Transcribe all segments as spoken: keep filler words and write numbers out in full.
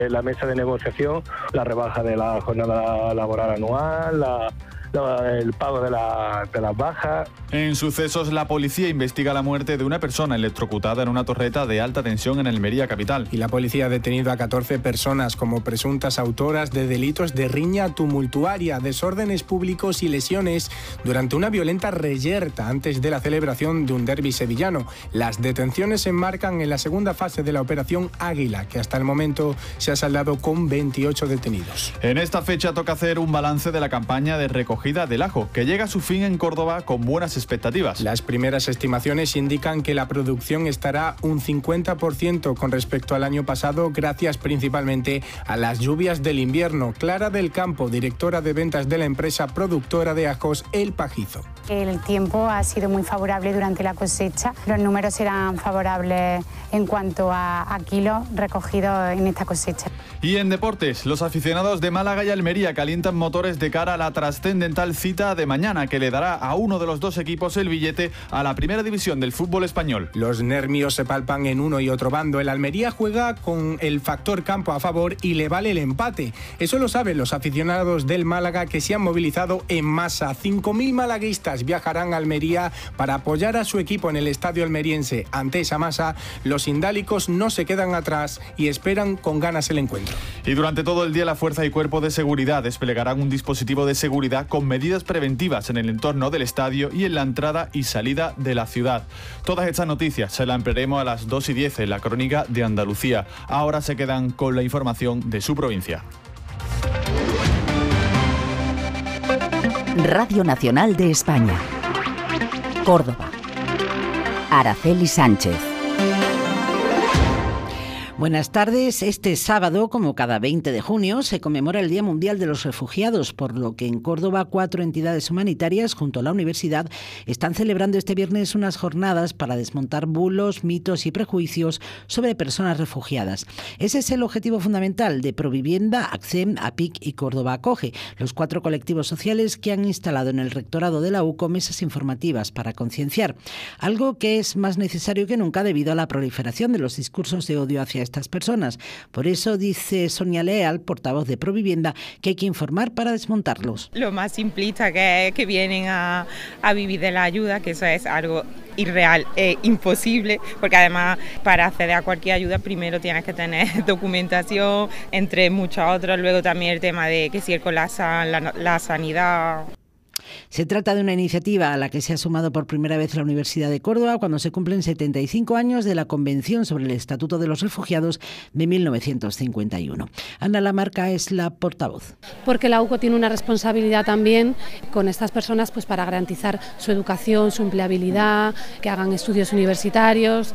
En la mesa de negociación, la rebaja de la jornada laboral anual, la... el pago de, la, de las bajas. En sucesos, la policía investiga la muerte de una persona electrocutada en una torreta de alta tensión en Almería capital. Y la policía ha detenido a catorce personas como presuntas autoras de delitos de riña tumultuaria, desórdenes públicos y lesiones durante una violenta reyerta antes de la celebración de un derbi sevillano. Las detenciones se enmarcan en la segunda fase de la operación Águila, que hasta el momento se ha saldado con veintiocho detenidos. En esta fecha toca hacer un balance de la campaña de recogida del ajo, que llega a su fin en Córdoba con buenas expectativas. Las primeras estimaciones indican que la producción estará un cincuenta por ciento con respecto al año pasado, gracias principalmente a las lluvias del invierno. Clara del Campo, directora de ventas de la empresa productora de ajos El Pajizo. El tiempo ha sido muy favorable durante la cosecha. Los números serán favorables en cuanto a, a kilos recogidos en esta cosecha. Y en deportes, los aficionados de Málaga y Almería calientan motores de cara a la trascendental cita de mañana, que le dará a uno de los dos equipos el billete a la primera división del fútbol español. Los nervios se palpan en uno y otro bando. El Almería juega con el factor campo a favor y le vale el empate. Eso lo saben los aficionados del Málaga, que se han movilizado en masa. cinco mil malaguistas viajarán a Almería para apoyar a su equipo en el estadio almeriense. Ante esa masa, los indálicos no se quedan atrás y esperan con ganas el encuentro. Y durante todo el día, la Fuerza y Cuerpo de Seguridad desplegarán un dispositivo de seguridad con medidas preventivas en el entorno del estadio y en la entrada y salida de la ciudad. Todas estas noticias se las ampliaremos a las dos y diez en la Crónica de Andalucía. Ahora se quedan con la información de su provincia. Radio Nacional de España. Córdoba. Araceli Sánchez. Buenas tardes. Este sábado, como cada veinte de junio, se conmemora el Día Mundial de los Refugiados, por lo que en Córdoba cuatro entidades humanitarias junto a la universidad están celebrando este viernes unas jornadas para desmontar bulos, mitos y prejuicios sobre personas refugiadas. Ese es el objetivo fundamental de Provivienda, ACCEM, APIC y Córdoba Acoge, los cuatro colectivos sociales que han instalado en el rectorado de la U C O mesas informativas para concienciar, algo que es más necesario que nunca debido a la proliferación de los discursos de odio hacia estas personas. Por eso dice Sonia Leal, portavoz de Provivienda, que hay que informar para desmontarlos. Lo más simplista que es que vienen a, a vivir de la ayuda, que eso es algo irreal, eh, imposible, porque además para acceder a cualquier ayuda primero tienes que tener documentación, entre muchos otros, luego también el tema de que si el colapsa la, la sanidad. Se trata de una iniciativa a la que se ha sumado por primera vez la Universidad de Córdoba cuando se cumplen setenta y cinco años de la Convención sobre el Estatuto de los Refugiados de mil novecientos cincuenta y uno. Ana Lamarca es la portavoz. Porque la U C O tiene una responsabilidad también con estas personas, pues para garantizar su educación, su empleabilidad, que hagan estudios universitarios.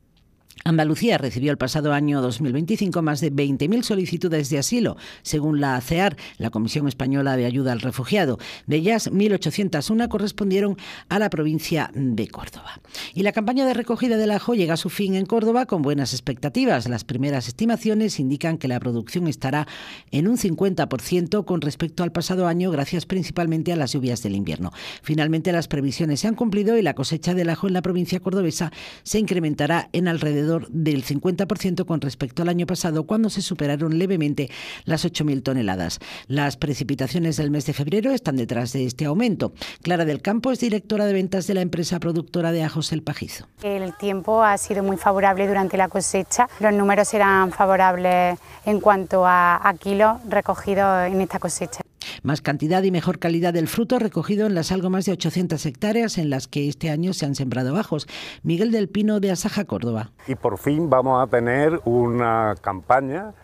Andalucía recibió el pasado año dos mil veinticinco más de veinte mil solicitudes de asilo, según la CEAR, la Comisión Española de Ayuda al Refugiado. De ellas, mil ochocientas una correspondieron a la provincia de Córdoba. Y la campaña de recogida del ajo llega a su fin en Córdoba con buenas expectativas. Las primeras estimaciones indican que la producción estará en un cincuenta por ciento con respecto al pasado año, gracias principalmente a las lluvias del invierno. Finalmente, las previsiones se han cumplido y la cosecha del ajo en la provincia cordobesa se incrementará en alrededor del cincuenta por ciento con respecto al año pasado, cuando se superaron levemente las ocho mil toneladas. Las precipitaciones del mes de febrero están detrás de este aumento. Clara del Campo es directora de ventas de la empresa productora de ajos El Pajizo. El tiempo ha sido muy favorable durante la cosecha. Los números serán favorables en cuanto a, a kilos recogidos en esta cosecha. Más cantidad y mejor calidad del fruto recogido en las algo más de ochocientas hectáreas en las que este año se han sembrado ajos. Miguel del Pino, de Asaja, Córdoba. Y por fin vamos a tener una campaña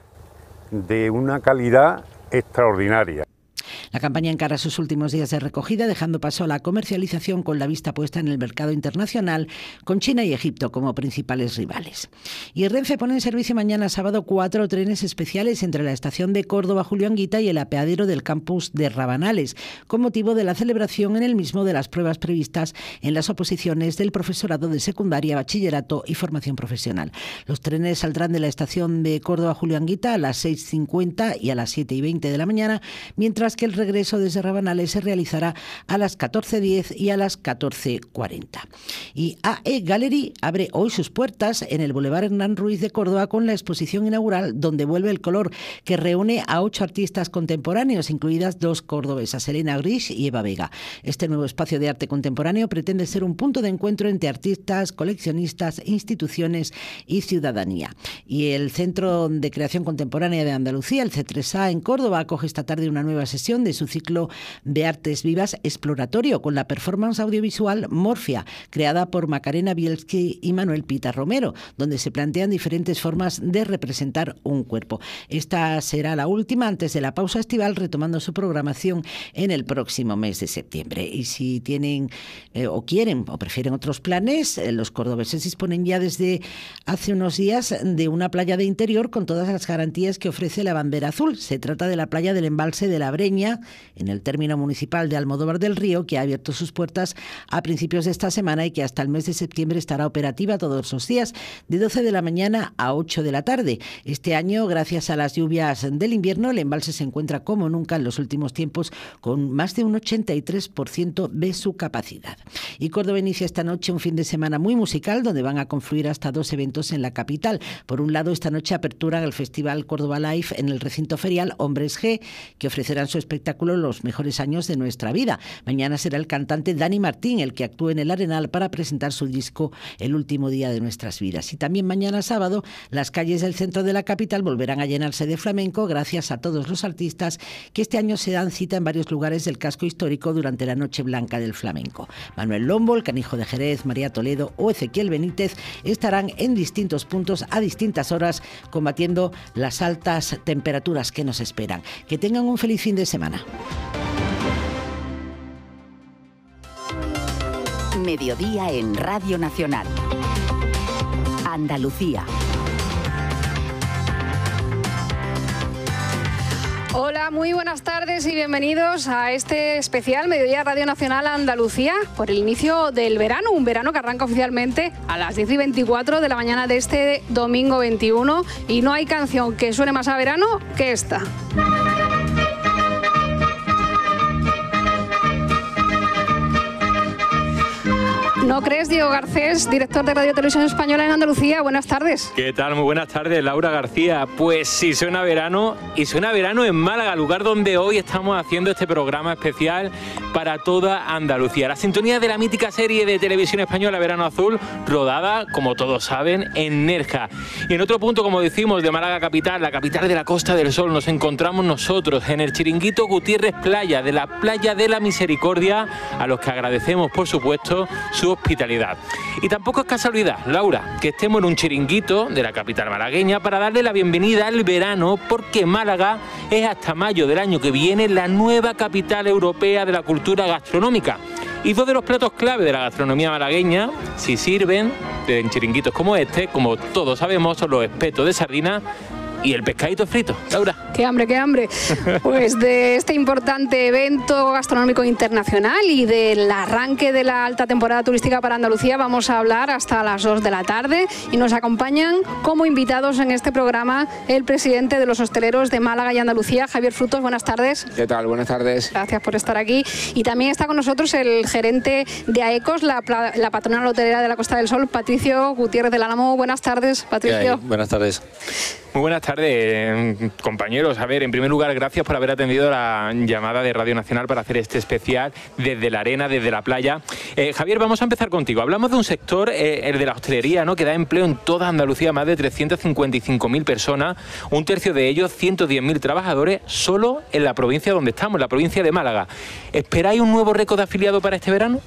de una calidad extraordinaria. La campaña encara sus últimos días de recogida, dejando paso a la comercialización con la vista puesta en el mercado internacional, con China y Egipto como principales rivales. Y Renfe pone en servicio mañana sábado cuatro trenes especiales entre la estación de Córdoba Julio Anguita y el apeadero del campus de Rabanales, con motivo de la celebración en el mismo de las pruebas previstas en las oposiciones del profesorado de secundaria, bachillerato y formación profesional. Los trenes saldrán de la estación de Córdoba Julio Anguita a las seis cincuenta y a las siete y veinte de la mañana, mientras que el regreso desde Rabanales se realizará a las catorce diez y a las catorce cuarenta. Y A E Gallery abre hoy sus puertas en el Boulevard Hernán Ruiz de Córdoba con la exposición inaugural Donde vuelve el color, que reúne a ocho artistas contemporáneos, incluidas dos cordobesas, Elena Gris y Eva Vega. Este nuevo espacio de arte contemporáneo pretende ser un punto de encuentro entre artistas, coleccionistas, instituciones y ciudadanía. Y el Centro de Creación Contemporánea de Andalucía, el C tres A en Córdoba, acoge esta tarde una nueva sesión de su ciclo de artes vivas exploratorio con la performance audiovisual Morfia, creada por Macarena Bielski y Manuel Pita Romero, donde se plantean diferentes formas de representar un cuerpo. Esta será la última antes de la pausa estival, retomando su programación en el próximo mes de septiembre. Y si tienen eh, o quieren o prefieren otros planes, eh, los cordobeses disponen ya desde hace unos días de una playa de interior con todas las garantías que ofrece la bandera azul. Se trata de la playa del embalse de la Breña, en el término municipal de Almodóvar del Río, que ha abierto sus puertas a principios de esta semana y que hasta el mes de septiembre estará operativa todos los días de doce de la mañana a ocho de la tarde. Este año, gracias a las lluvias del invierno, el embalse se encuentra como nunca en los últimos tiempos con más de un ochenta y tres por ciento de su capacidad. Y Córdoba inicia esta noche un fin de semana muy musical donde van a confluir hasta dos eventos en la capital. Por un lado, esta noche aperturan el Festival Córdoba Live en el recinto ferial Hombres G, que ofrecerán su espectáculo Los mejores años de nuestra vida. Mañana será el cantante Dani Martín el que actúe en el Arenal para presentar su disco El último día de nuestras vidas. Y también mañana sábado, las calles del centro de la capital volverán a llenarse de flamenco gracias a todos los artistas que este año se dan cita en varios lugares del casco histórico durante la Noche Blanca del Flamenco. Manuel Lombo, el Canijo de Jerez, María Toledo o Ezequiel Benítez estarán en distintos puntos a distintas horas combatiendo las altas temperaturas que nos esperan. Que tengan un feliz fin de semana. Mediodía en Radio Nacional. Andalucía. Hola, muy buenas tardes y bienvenidos a este especial Mediodía Radio Nacional Andalucía por el inicio del verano, un verano que arranca oficialmente a las diez y veinticuatro de la mañana de este domingo veintiuno y no hay canción que suene más a verano que esta. ¿No crees, Diego Garcés, director de Radio Televisión Española en Andalucía? Buenas tardes. ¿Qué tal? Muy buenas tardes, Laura García. Pues sí, suena verano y suena verano en Málaga, lugar donde hoy estamos haciendo este programa especial para toda Andalucía. La sintonía de la mítica serie de televisión española Verano Azul, rodada, como todos saben, en Nerja. Y en otro punto, como decimos, de Málaga capital, la capital de la Costa del Sol, nos encontramos nosotros en el Chiringuito Gutiérrez Playa, de la Playa de la Misericordia, a los que agradecemos, por supuesto, su hospitalidad. Y tampoco es casualidad, Laura, que estemos en un chiringuito de la capital malagueña para darle la bienvenida al verano, porque Málaga es hasta mayo del año que viene la nueva capital europea de la cultura gastronómica. Y dos de los platos clave de la gastronomía malagueña, si sirven en chiringuitos como este, como todos sabemos, son los espetos de sardina y el pescadito frito. Laura. ¡Qué hambre, qué hambre! Pues de este importante evento gastronómico internacional y del arranque de la alta temporada turística para Andalucía vamos a hablar hasta las dos de la tarde y nos acompañan como invitados en este programa el presidente de los hosteleros de Málaga y Andalucía, Javier Frutos. Buenas tardes. ¿Qué tal? Buenas tardes. Gracias por estar aquí. Y también está con nosotros el gerente de AECOS, la, la patronal hotelera de la Costa del Sol, Patricio Gutiérrez del Álamo. Buenas tardes, Patricio. Buenas tardes. Muy buenas tardes, compañeros. A ver, en primer lugar, gracias por haber atendido la llamada de Radio Nacional para hacer este especial desde la arena, desde la playa. Eh, Javier, vamos a empezar contigo. Hablamos de un sector, eh, el de la hostelería, ¿no?, que da empleo en toda Andalucía, más de trescientas cincuenta y cinco mil personas, un tercio de ellos, ciento diez mil trabajadores, solo en la provincia donde estamos, la provincia de Málaga. ¿Esperáis un nuevo récord de afiliados para este verano?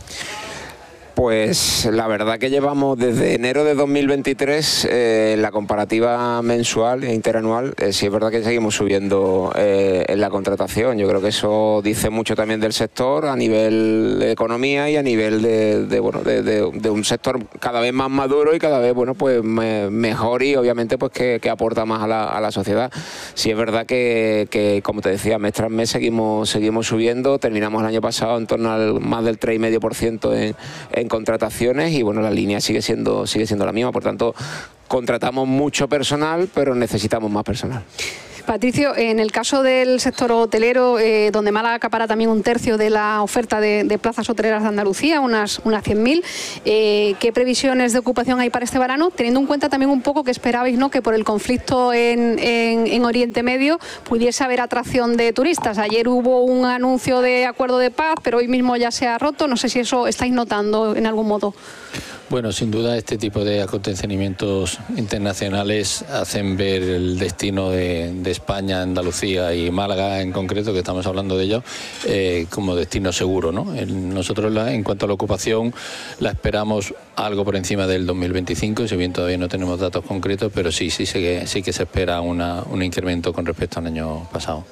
Pues la verdad que llevamos desde enero de dos mil veintitrés eh, la comparativa mensual e interanual, eh, sí es verdad que seguimos subiendo eh, en la contratación. Yo creo que eso dice mucho también del sector a nivel de economía y a nivel de, de, bueno, de, de, de un sector cada vez más maduro y cada vez bueno pues me, mejor y obviamente pues que, que aporta más a la, a la sociedad. Sí es verdad que, que como te decía, mes tras mes seguimos, seguimos subiendo. Terminamos el año pasado en torno al más del tres coma cinco por ciento en, en contrataciones y bueno, la línea sigue siendo sigue siendo la misma, por tanto contratamos mucho personal pero necesitamos más personal. Patricio, en el caso del sector hotelero, eh, donde Málaga acapara también un tercio de la oferta de, de plazas hoteleras de Andalucía, unas, unas cien mil, eh, ¿qué previsiones de ocupación hay para este verano? Teniendo en cuenta también un poco que esperabais, ¿no?, que por el conflicto en, en, en Oriente Medio pudiese haber atracción de turistas. Ayer hubo un anuncio de acuerdo de paz, pero hoy mismo ya se ha roto. No sé si eso estáis notando en algún modo. Bueno, sin duda este tipo de acontecimientos internacionales hacen ver el destino de, de España, Andalucía y Málaga en concreto, que estamos hablando de ello, eh, como destino seguro, ¿no? Nosotros la, en cuanto a la ocupación la esperamos algo por encima del dos mil veinticinco, si bien todavía no tenemos datos concretos, pero sí, sí, sí, que, sí que se espera una, un incremento con respecto al año pasado.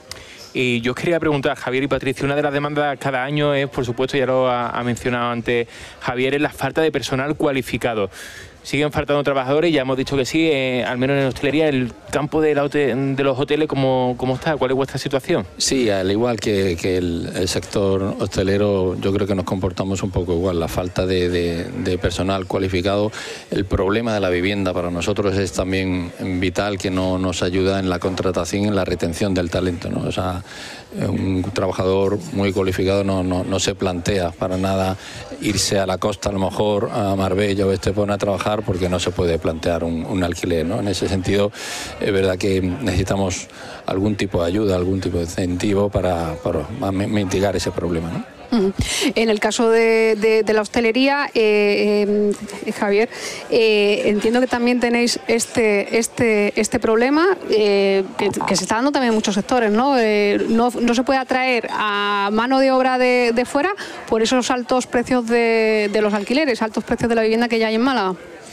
Y yo os quería preguntar, Javier y Patricia, una de las demandas cada año es, por supuesto, ya lo ha, ha mencionado antes Javier, es la falta de personal cualificado. Siguen faltando trabajadores, ya hemos dicho que sí, eh, al menos en hostelería, el campo de, la hotel, de los hoteles, ¿cómo, ¿cómo está? ¿Cuál es vuestra situación? Sí, al igual que, que el, el sector hostelero, yo creo que nos comportamos un poco igual. La falta de, de, de personal cualificado, el problema de la vivienda para nosotros es también vital, que no nos ayuda en la contratación y en la retención del talento, ¿no? O sea, un trabajador muy cualificado no, no, no se plantea para nada irse a la costa, a lo mejor a Marbella o Estepona a trabajar, porque no se puede plantear un, un alquiler, ¿no? En ese sentido, es verdad que necesitamos algún tipo de ayuda, algún tipo de incentivo para, para mitigar ese problema, ¿no? En el caso de, de, de la hostelería, eh, eh, Javier, eh, entiendo que también tenéis este, este, este problema eh, que, que se está dando también en muchos sectores, ¿no? Eh, no, no se puede atraer a mano de obra de, de fuera por esos altos precios de, de los alquileres, altos precios de la vivienda que ya hay en Málaga.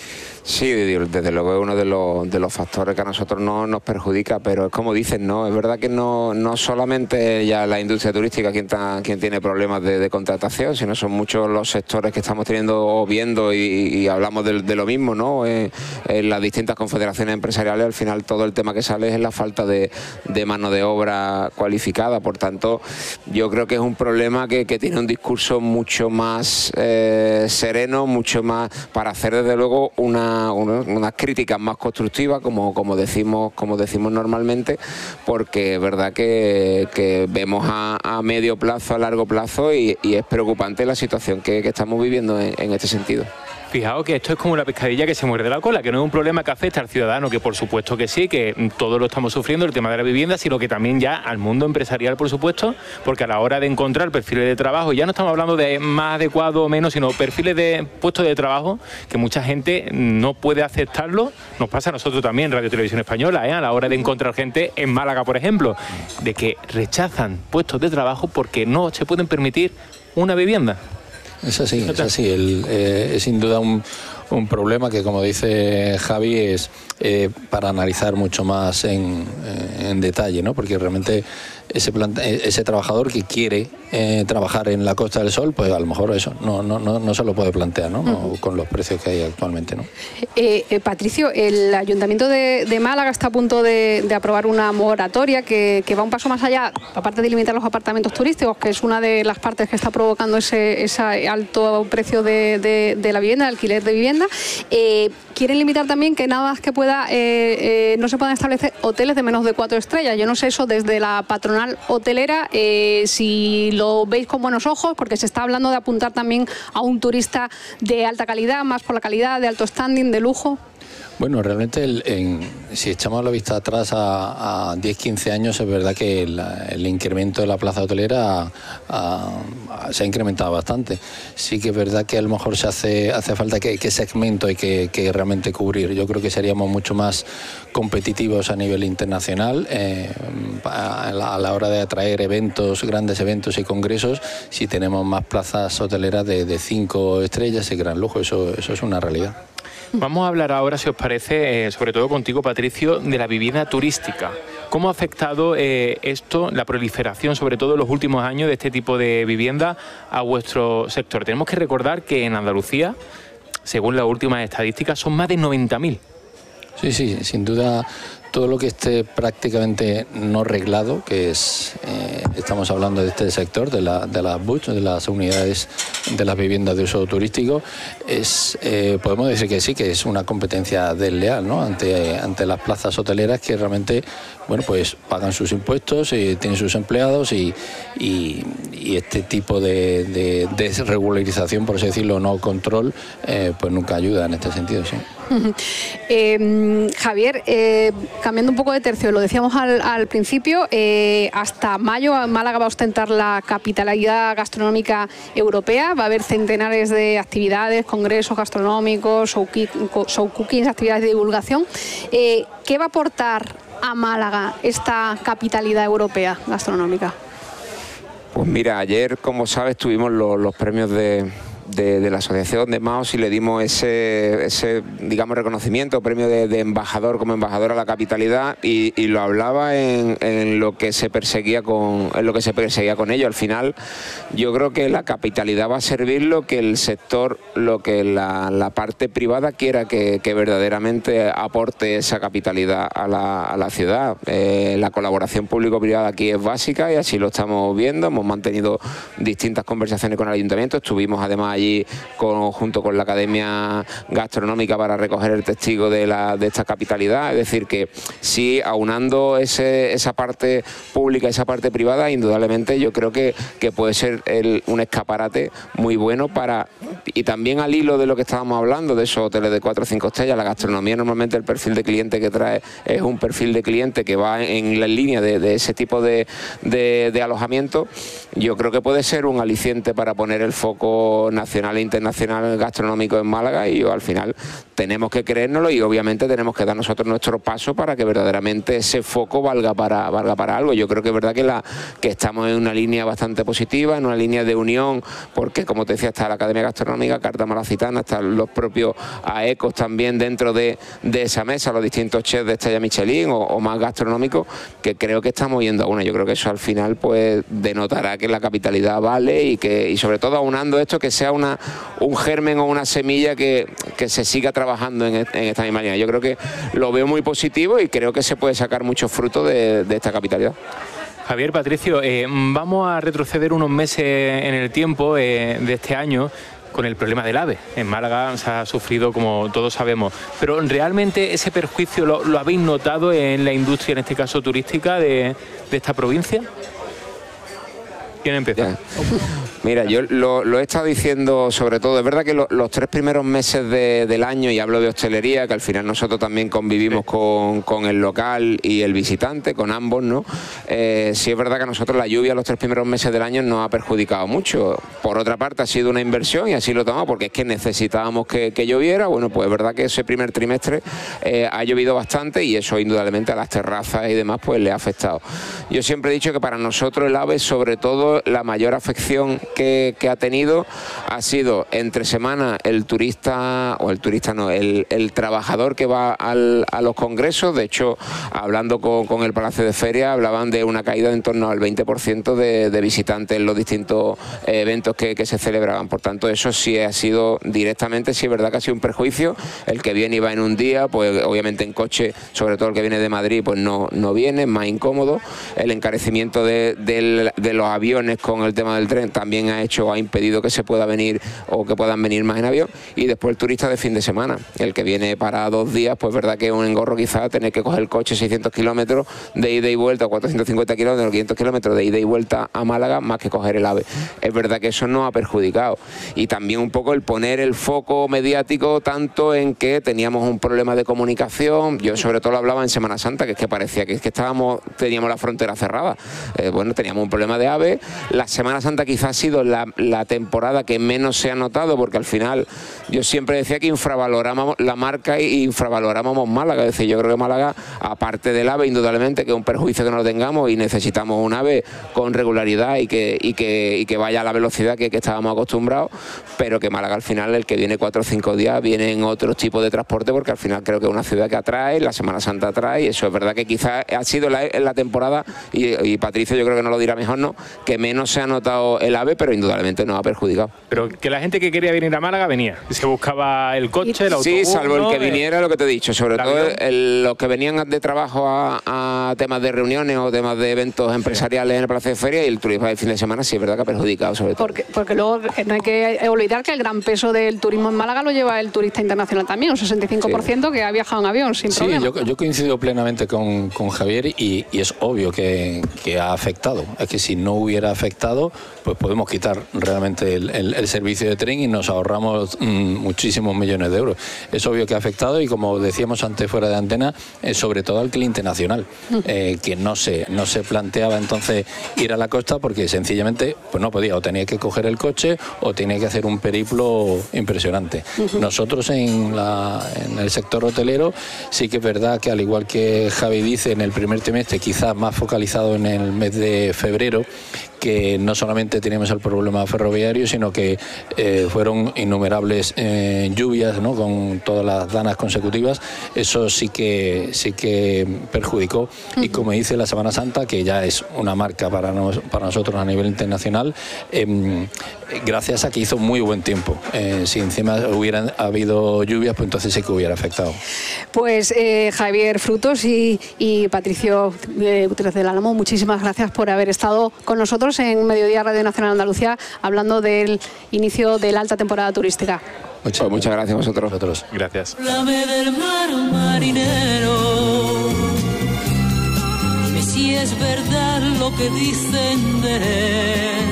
Sí, desde luego es uno de los, de los factores que a nosotros no nos perjudica, pero es como dicen, ¿no? Es verdad que no, no solamente ya la industria turística quien, ta, quien tiene problemas de, de contratación, sino son muchos los sectores que estamos teniendo o viendo y, y hablamos de, de lo mismo, ¿no? En, en las distintas confederaciones empresariales, al final todo el tema que sale es la falta de, de mano de obra cualificada. Por tanto, yo creo que es un problema que, que tiene un discurso mucho más eh, sereno, mucho más para hacer desde luego una unas una críticas más constructivas, como, como, decimos, como decimos normalmente, porque es verdad que, que vemos a, a medio plazo, a largo plazo, y, y es preocupante la situación que, que estamos viviendo en, en este sentido. Fijaos que esto es como la pescadilla que se muerde la cola, que no es un problema que afecta al ciudadano, que por supuesto que sí, que todos lo estamos sufriendo, el tema de la vivienda, sino que también ya al mundo empresarial, por supuesto, porque a la hora de encontrar perfiles de trabajo, ya no estamos hablando de más adecuado o menos, sino perfiles de puestos de trabajo, que mucha gente no puede aceptarlo. Nos pasa a nosotros también, Radio Televisión Española, ¿eh? A la hora de encontrar gente en Málaga, por ejemplo, de que rechazan puestos de trabajo porque no se pueden permitir una vivienda. Es así, es así. El, eh, es sin duda un, un problema que, como dice Javi, es eh, para analizar mucho más en, en detalle, ¿no? Porque realmente ese, planta, ese trabajador que quiere eh, trabajar en la Costa del Sol, pues a lo mejor eso no, no, no, no se lo puede plantear, ¿no? No, con los precios que hay actualmente, ¿no? Eh, eh, Patricio, el Ayuntamiento de, de Málaga está a punto de, de aprobar una moratoria que, que va un paso más allá, aparte de limitar los apartamentos turísticos, que es una de las partes que está provocando ese, ese alto precio de, de, de la vivienda, de alquiler de vivienda. Eh, quieren limitar también que nada más que pueda, eh, eh, no se puedan establecer hoteles de menos de cuatro estrellas. Yo no sé eso desde la patronal hotelera, eh, si lo veis con buenos ojos, porque se está hablando de apuntar también a un turista de alta calidad, más por la calidad, de alto standing, de lujo. Bueno, realmente el, en, si echamos la vista atrás a, a diez, quince años, es verdad que el, el incremento de la plaza hotelera a, a, se ha incrementado bastante. Sí que es verdad que a lo mejor se hace, hace falta que, que segmento hay que, que realmente cubrir. Yo creo que seríamos mucho más competitivos a nivel internacional eh, a, la, a la hora de atraer eventos, grandes eventos y congresos, si tenemos más plazas hoteleras de, de cinco estrellas y gran lujo. Eso, eso es una realidad. Vamos a hablar ahora, si os parece, eh, sobre todo contigo, Patricio, de la vivienda turística. ¿Cómo ha afectado eh, esto, la proliferación, sobre todo en los últimos años, de este tipo de vivienda a vuestro sector? Tenemos que recordar que en Andalucía, según las últimas estadísticas, son más de noventa mil. Sí, sí, sin duda todo lo que esté prácticamente no reglado, que es, eh, estamos hablando de este sector, de, la, de las B U T, de las unidades de las viviendas de uso turístico, es, eh, podemos decir que sí, que es una competencia desleal, ¿no? ante, ante las plazas hoteleras que realmente, bueno, pues pagan sus impuestos, eh, tienen sus empleados y, y, y este tipo de, de desregularización, por así decirlo, no control, eh, pues nunca ayuda en este sentido, sí. eh, Javier, eh, cambiando un poco de tercio, lo decíamos al, al principio, eh, hasta mayo Málaga va a ostentar la capitalidad gastronómica europea, va a haber centenares de actividades, congresos gastronómicos, show, show cookings, actividades de divulgación. Eh, ¿Qué va a aportar a Málaga esta capitalidad europea gastronómica? Pues mira, ayer, como sabes, tuvimos los, los premios de... De, de la asociación de Maos y le dimos ese, ese digamos, reconocimiento, premio de, de embajador como embajador a la capitalidad y, y lo hablaba en, en lo que se perseguía con en lo que se perseguía con ello. Al final yo creo que la capitalidad va a servir lo que el sector, lo que la, la parte privada quiera que, que verdaderamente aporte esa capitalidad a la, a la ciudad. Eh, la colaboración público-privada aquí es básica y así lo estamos viendo. Hemos mantenido distintas conversaciones con el ayuntamiento, estuvimos además allí con, junto con la Academia Gastronómica para recoger el testigo de, la, de esta capitalidad, es decir que sí, aunando ese, esa parte pública, esa parte privada, indudablemente yo creo que, que puede ser el, un escaparate muy bueno para, y también al hilo de lo que estábamos hablando, de esos hoteles de cuatro o cinco estrellas, la gastronomía normalmente el perfil de cliente que trae es un perfil de cliente que va en la línea de, de ese tipo de, de, de alojamiento, yo creo que puede ser un aliciente para poner el foco nacional nacional e internacional gastronómico en Málaga y yo, al final tenemos que creérnoslo y obviamente tenemos que dar nosotros nuestro paso para que verdaderamente ese foco valga para, valga para algo. Yo creo que es verdad que, la, que estamos en una línea bastante positiva, en una línea de unión, porque como te decía, está la Academia Gastronómica, Carta Malacitana, están los propios AECOS también dentro de, de esa mesa, los distintos chefs de estrella Michelin o, o más gastronómicos, que creo que estamos yendo a una. Yo creo que eso al final pues denotará que la capitalidad vale y que y sobre todo aunando esto que sea una, un germen o una semilla que, que se siga trabajando en, en esta misma línea. Yo creo que lo veo muy positivo y creo que se puede sacar mucho fruto de, de esta capitalidad. Javier, Patricio, eh, vamos a retroceder unos meses en el tiempo eh, de este año con el problema del AVE. En Málaga se ha sufrido, como todos sabemos, pero ¿realmente ese perjuicio lo, lo habéis notado en la industria, en este caso turística, de, de esta provincia? ¿Quién empieza? Ya. Mira, yo lo, lo he estado diciendo sobre todo, es verdad que lo, los tres primeros meses de, del año, y hablo de hostelería, que al final nosotros también convivimos sí. con, con el local y el visitante, con ambos, ¿no? Eh, sí es verdad que a nosotros la lluvia los tres primeros meses del año nos ha perjudicado mucho. Por otra parte ha sido una inversión y así lo tomamos porque es que necesitábamos que, que lloviera. Bueno, pues es verdad que ese primer trimestre eh, ha llovido bastante y eso indudablemente a las terrazas y demás pues le ha afectado. Yo siempre he dicho que para nosotros el AVE, sobre todo la mayor afección Que, que ha tenido ha sido entre semana el turista, o el turista no, el, el trabajador que va al, a los congresos. De hecho, hablando con, con el Palacio de Feria, hablaban de una caída de en torno al veinte por ciento de, de visitantes en los distintos eh, eventos que, que se celebraban. Por tanto, eso sí ha sido directamente, sí es verdad que ha sido un perjuicio. El que viene y va en un día, pues obviamente en coche, sobre todo el que viene de Madrid, pues no, no viene, es más incómodo. El encarecimiento de, de, de los aviones con el tema del tren también ha hecho, ha impedido que se pueda venir o que puedan venir más en avión. Y después el turista de fin de semana, el que viene para dos días, pues verdad que es un engorro quizás tener que coger el coche seiscientos kilómetros de ida y vuelta, o cuatrocientos cincuenta kilómetros, quinientos kilómetros de ida y vuelta a Málaga, más que coger el AVE. Es verdad que eso nos ha perjudicado. Y también un poco el poner el foco mediático tanto en que teníamos un problema de comunicación. Yo sobre todo lo hablaba en Semana Santa, que es que parecía que, es que estábamos, teníamos la frontera cerrada. Eh, bueno, teníamos un problema de AVE. La Semana Santa quizás ha sido la, la temporada que menos se ha notado, porque al final yo siempre decía que infravalorábamos la marca y infravalorábamos Málaga. Es decir, yo creo que Málaga, aparte del AVE, indudablemente que es un perjuicio que no lo tengamos y necesitamos un AVE con regularidad y que, y que, y que vaya a la velocidad que, que estábamos acostumbrados, pero que Málaga al final, el que viene cuatro o cinco días, viene en otro tipo de transporte, porque al final creo que es una ciudad que atrae, la Semana Santa atrae, y eso es verdad que quizás ha sido la, la temporada, y, y Patricio yo creo que no lo dirá mejor, ¿no?, que que menos se ha notado el AVE, pero indudablemente nos ha perjudicado. Pero que la gente que quería venir a Málaga venía, se buscaba el coche, el autobús. Sí, salvo ¿no? el que viniera, lo que te he dicho, sobre ¿El todo avión? el, los que venían de trabajo a, a temas de reuniones o temas de eventos empresariales en el Palacio de Feria, y el turismo del fin de semana sí es verdad que ha perjudicado sobre todo. Porque, porque luego no hay que olvidar que el gran peso del turismo en Málaga lo lleva el turista internacional también, un sesenta y cinco por ciento que ha viajado en avión sin Sí, problema. yo, yo coincido plenamente con, con Javier y, y es obvio que, que ha afectado. Es que si no hubiera afectado, pues podemos quitar realmente el, el, el servicio de tren y nos ahorramos mmm, muchísimos millones de euros. Es obvio que ha afectado y, como decíamos antes fuera de antena, eh, sobre todo al cliente nacional, eh, que no se, no se planteaba entonces ir a la costa porque sencillamente pues no podía, o tenía que coger el coche o tenía que hacer un periplo impresionante. Uh-huh. Nosotros en, la, en el sector hotelero sí que es verdad que, al igual que Javi dice, en el primer trimestre, quizás más focalizado en el mes de febrero, que no solamente teníamos el problema ferroviario, sino que eh, fueron innumerables eh, lluvias, ¿no?, con todas las danas consecutivas. Eso sí que sí que perjudicó. Uh-huh. Y como dice la Semana Santa, que ya es una marca para, nos, para nosotros a nivel internacional, eh, gracias a que hizo muy buen tiempo. Eh, si encima hubieran habido lluvias, pues entonces sí que hubiera afectado. Pues eh, Javier Frutos y, y Patricio eh, Gutiérrez del Álamo, muchísimas gracias por haber estado con nosotros en Mediodía Radio Nacional Andalucía, hablando del inicio de la alta temporada turística. Muchas, pues muchas gracias a vosotros. vosotros. Gracias. Háblame del mar, marinero. Dime si es verdad lo que dicen de él.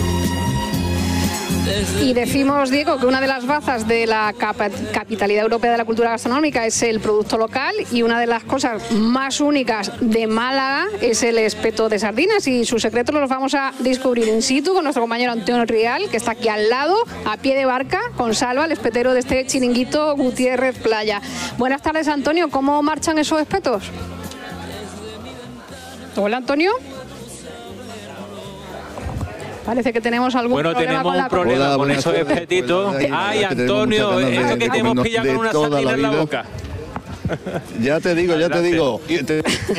Y decimos, Diego, que una de las bazas de la capitalidad europea de la cultura gastronómica es el producto local, y una de las cosas más únicas de Málaga es el espeto de sardinas, y sus secretos los vamos a descubrir in situ con nuestro compañero Antonio Rial, que está aquí al lado, a pie de barca, con Salva, el espetero de este chiringuito Gutiérrez Playa. Buenas tardes, Antonio. ¿Cómo marchan esos espetos? Hola, Antonio. Parece que tenemos algún bueno, problema tenemos con la un problema Hola, con esos espetitos. Pues, Ay, Antonio, eso que te hemos pillado con una sardina en la boca. Ya te digo, ya Adelante. te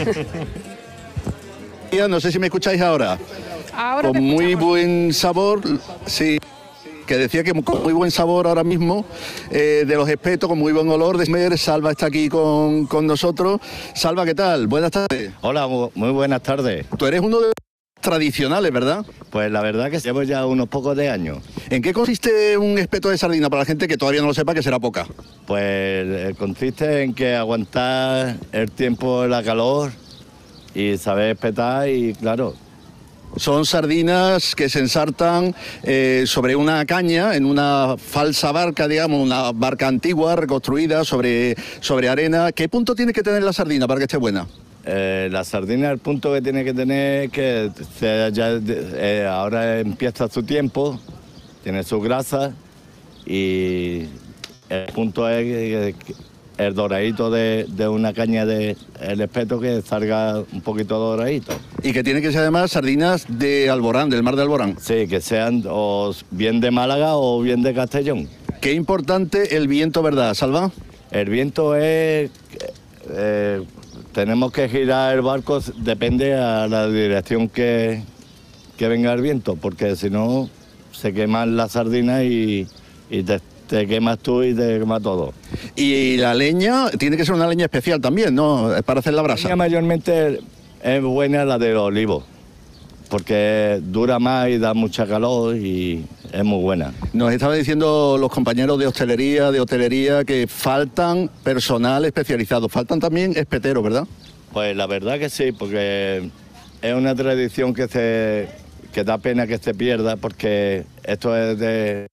digo. No sé si me escucháis ahora. Ahora con muy buen sabor, sí. Que decía que con muy buen sabor ahora mismo, eh, de los espetos, con muy buen olor de esmer. Salva está aquí con, con nosotros. Salva, ¿qué tal? Buenas tardes. Hola, muy buenas tardes. Tú eres uno de los tradicionales, ¿verdad? Pues la verdad que llevo ya unos pocos de años. ¿En qué consiste un espeto de sardina para la gente que todavía no lo sepa, que será poca? Pues eh, consiste en que aguantar el tiempo, la calor y saber espetar, y claro. Son sardinas que se ensartan eh, sobre una caña, en una falsa barca, digamos, una barca antigua reconstruida sobre, sobre arena. ¿Qué punto tiene que tener la sardina para que esté buena? Eh, la sardina, el punto que tiene que tener es que se, ya, eh, ahora empieza su tiempo, tiene su grasa, y el punto es que, que el doradito de, de una caña de el espeto, que salga un poquito doradito. Y que tiene que ser además sardinas de Alborán, del mar de Alborán. Sí, que sean o bien de Málaga o bien de Castellón. Qué importante el viento, ¿verdad, Salva? El viento es... Eh, tenemos que girar el barco, depende a la dirección que, que venga el viento, porque si no se queman las sardinas y, y te, te quemas tú y te quema todo. Y la leña tiene que ser una leña especial también, ¿no? Para hacer la brasa. La leña mayormente es buena la del olivo, porque dura más y da mucha calor y es muy buena. Nos estaban diciendo los compañeros de hostelería, de hotelería, que faltan personal especializado, faltan también espeteros, ¿verdad? Pues la verdad que sí, porque es una tradición que se que da pena que se pierda, porque esto es de...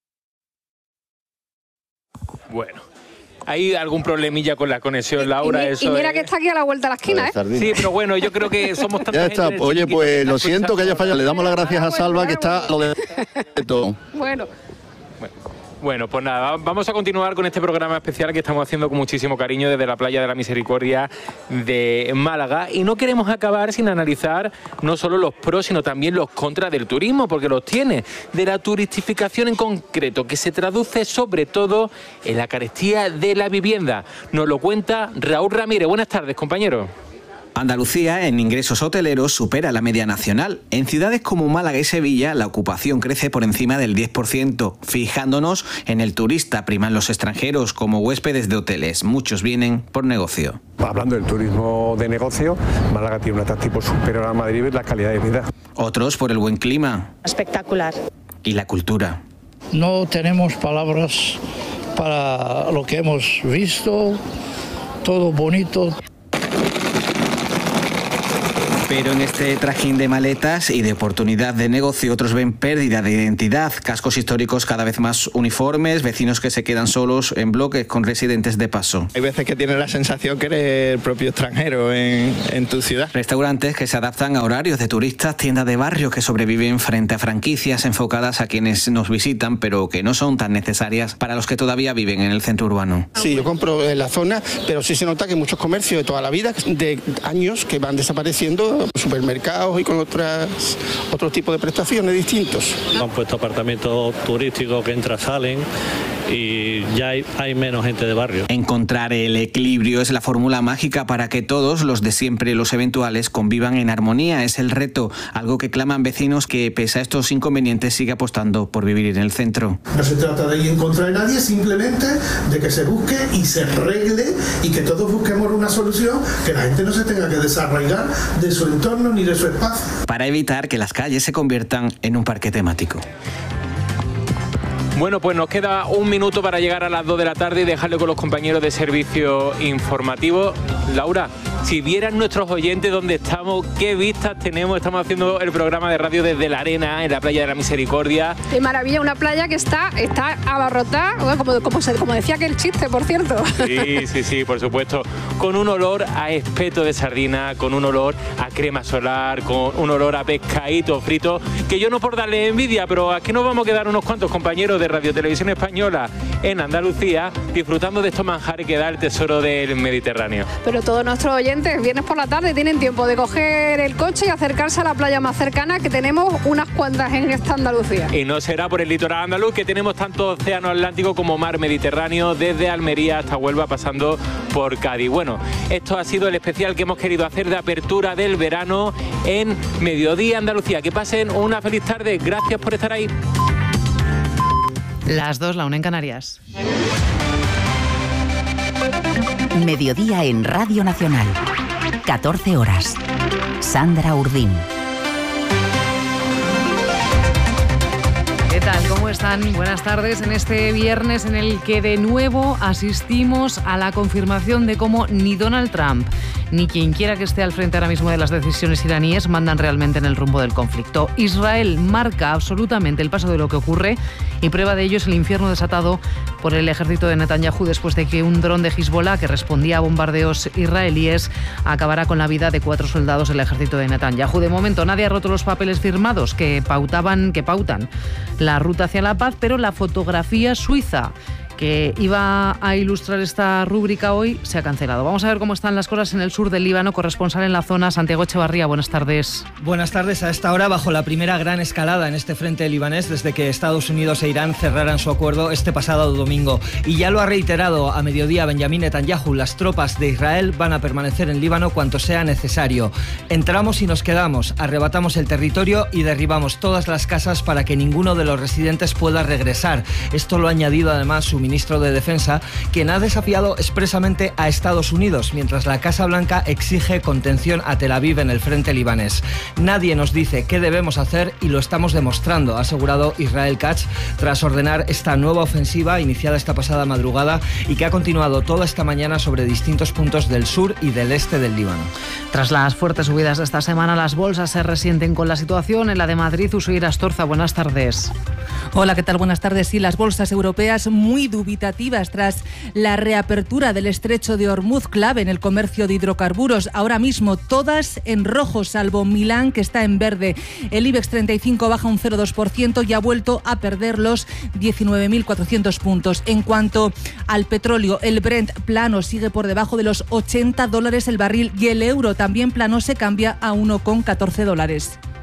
Bueno. ¿Hay algún problemilla con la conexión, Laura? Y, Eso y mira es... que está aquí a la vuelta de la esquina, ¿eh? Sí, pero bueno, yo creo que somos tanta Ya gente está. en el Oye, chiringuito pues que lo está siento que haya escuchando. fallado. Le damos las gracias a Salva, que está lo de todo. Bueno. Bueno, pues nada, vamos a continuar con este programa especial que estamos haciendo con muchísimo cariño desde la Playa de la Misericordia de Málaga, y no queremos acabar sin analizar no solo los pros, sino también los contras del turismo, porque los tiene, de la turistificación en concreto, que se traduce sobre todo en la carestía de la vivienda. Nos lo cuenta Raúl Ramírez. Buenas tardes, compañero. Andalucía, en ingresos hoteleros, supera la media nacional. En ciudades como Málaga y Sevilla, la ocupación crece por encima del diez por ciento. Fijándonos en el turista, priman los extranjeros como huéspedes de hoteles. Muchos vienen por negocio. Hablando del turismo de negocio, Málaga tiene un atractivo superior a Madrid en la calidad de vida. Otros por el buen clima. Espectacular. Y la cultura. No tenemos palabras para lo que hemos visto, todo bonito. Pero en este trajín de maletas y de oportunidad de negocio, otros ven pérdida de identidad, cascos históricos cada vez más uniformes, vecinos que se quedan solos en bloques con residentes de paso. Hay veces que tienes la sensación que eres el propio extranjero en, en tu ciudad. Restaurantes que se adaptan a horarios de turistas, tiendas de barrio que sobreviven frente a franquicias enfocadas a quienes nos visitan, pero que no son tan necesarias para los que todavía viven en el centro urbano. Sí, yo compro en la zona, pero sí se nota que muchos comercios de toda la vida, de años, que van desapareciendo, supermercados y con otras otro tipo de prestaciones distintos. Han puesto apartamentos turísticos que entran, salen y ya hay, hay menos gente de barrio. Encontrar el equilibrio es la fórmula mágica para que todos, los de siempre y los eventuales, convivan en armonía. Es el reto, algo que claman vecinos que, pese a estos inconvenientes, sigue apostando por vivir en el centro. No se trata de ir en contra de nadie, simplemente de que se busque y se arregle y que todos busquemos una solución, que la gente no se tenga que desarraigar de su entorno ni de su espacio. Para evitar que las calles se conviertan en un parque temático. Bueno, pues nos queda un minuto para llegar a las dos de la tarde y dejarle con los compañeros de servicio informativo. Laura, si vieran nuestros oyentes dónde estamos, qué vistas tenemos. Estamos haciendo el programa de radio desde la arena, en la playa de la Misericordia. Qué maravilla, una playa que está, está abarrotada, como, como, se, como decía aquel chiste, por cierto. Sí, sí, sí, por supuesto. Con un olor a espeto de sardina, con un olor a crema solar, con un olor a pescadito frito, que yo no por darle envidia, pero aquí nos vamos a quedar unos cuantos compañeros de Radio Televisión Española en Andalucía disfrutando de estos manjares que da el tesoro del Mediterráneo. Pero todos nuestros oyentes, viernes por la tarde, tienen tiempo de coger el coche y acercarse a la playa más cercana, que tenemos unas cuantas en esta Andalucía. Y no será por el litoral andaluz, que tenemos tanto océano Atlántico como mar Mediterráneo, desde Almería hasta Huelva, pasando por Cádiz. Bueno, esto ha sido el especial que hemos querido hacer de apertura del verano en Mediodía Andalucía. Que pasen una feliz tarde. Gracias por estar ahí. Las dos, la una en Canarias. Mediodía en Radio Nacional. catorce horas. Sandra Urdín. ¿Qué tal? ¿Cómo están? Buenas tardes en este viernes en el que de nuevo asistimos a la confirmación de cómo ni Donald Trump ni quien quiera que esté al frente ahora mismo de las decisiones iraníes mandan realmente en el rumbo del conflicto. Israel marca absolutamente el paso de lo que ocurre y prueba de ello es el infierno desatado por el ejército de Netanyahu después de que un dron de Hezbollah que respondía a bombardeos israelíes acabara con la vida de cuatro soldados del ejército de Netanyahu. De momento nadie ha roto los papeles firmados que pautaban, que pautan la ruta hacia la paz, pero la fotografía suiza que iba a ilustrar esta rúbrica hoy se ha cancelado. Vamos a ver cómo están las cosas en el sur del Líbano. Corresponsal en la zona, Santiago Echevarría, buenas tardes. Buenas tardes. A esta hora, bajo la primera gran escalada en este frente libanés desde que Estados Unidos e Irán cerraran su acuerdo este pasado domingo. Y ya lo ha reiterado a mediodía Benjamín Netanyahu, las tropas de Israel van a permanecer en Líbano cuanto sea necesario. Entramos y nos quedamos, arrebatamos el territorio y derribamos todas las casas para que ninguno de los residentes pueda regresar. Esto lo ha añadido además su ministro de Defensa, quien ha desafiado expresamente a Estados Unidos, mientras la Casa Blanca exige contención a Tel Aviv en el frente libanés. Nadie nos dice qué debemos hacer y lo estamos demostrando, ha asegurado Israel Katz, tras ordenar esta nueva ofensiva iniciada esta pasada madrugada y que ha continuado toda esta mañana sobre distintos puntos del sur y del este del Líbano. Tras las fuertes subidas de esta semana, las bolsas se resienten con la situación. En la de Madrid, Usuir Astorza, buenas tardes. Hola, ¿qué tal? Buenas tardes. Sí, las bolsas europeas muy dubitativas tras la reapertura del estrecho de Hormuz, clave en el comercio de hidrocarburos. Ahora mismo todas en rojo, salvo Milán, que está en verde. El IBEX treinta y cinco baja un cero coma dos por ciento y ha vuelto a perder los diecinueve mil cuatrocientos puntos. En cuanto al petróleo, el Brent plano sigue por debajo de los ochenta dólares el barril y el euro también plano se cambia a uno coma catorce dólares.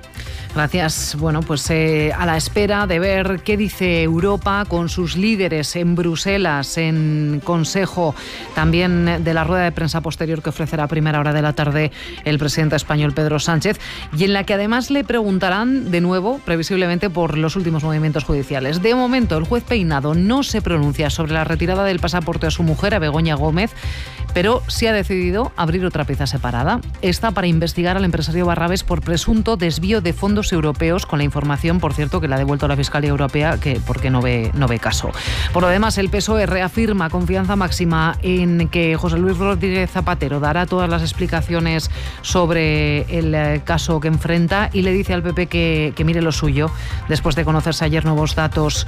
Gracias. Bueno, pues eh, a la espera de ver qué dice Europa con sus líderes en Bruselas, en Consejo, también de la rueda de prensa posterior que ofrecerá a primera hora de la tarde el presidente español Pedro Sánchez, y en la que además le preguntarán de nuevo, previsiblemente, por los últimos movimientos judiciales. De momento, el juez Peinado no se pronuncia sobre la retirada del pasaporte a su mujer, a Begoña Gómez, pero sí ha decidido abrir otra pieza separada. Esta para investigar al empresario Barrabés por presunto desvío de fondos europeos, con la información, por cierto, que le ha devuelto la Fiscalía Europea, que porque no ve, no ve caso. Por lo demás, el P S O E reafirma confianza máxima en que José Luis Rodríguez Zapatero dará todas las explicaciones sobre el caso que enfrenta, y le dice al P P que, que mire lo suyo, después de conocerse ayer nuevos datos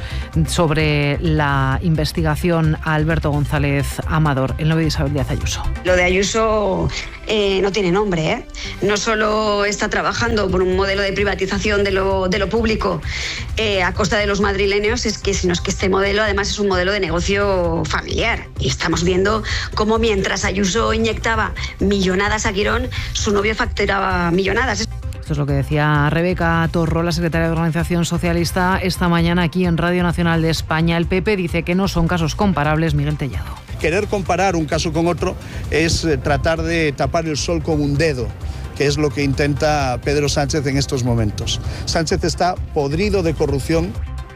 sobre la investigación a Alberto González Amador. El nuevo de Isabel Díaz Ayuso. Lo de Ayuso eh, no tiene nombre, ¿eh? No solo está trabajando por un modelo de privatización de lo, de lo público eh, a costa de los madrileños, es que, sino es que este modelo además es un modelo de negocio familiar. Y estamos viendo cómo mientras Ayuso inyectaba millonadas a Quirón, su novio facturaba millonadas. Esto es lo que decía Rebeca Torró, la secretaria de Organización Socialista, esta mañana aquí en Radio Nacional de España. El P P dice que no son casos comparables. Miguel Tellado. Querer comparar un caso con otro es tratar de tapar el sol con un dedo, que es lo que intenta Pedro Sánchez en estos momentos. Sánchez está podrido de corrupción.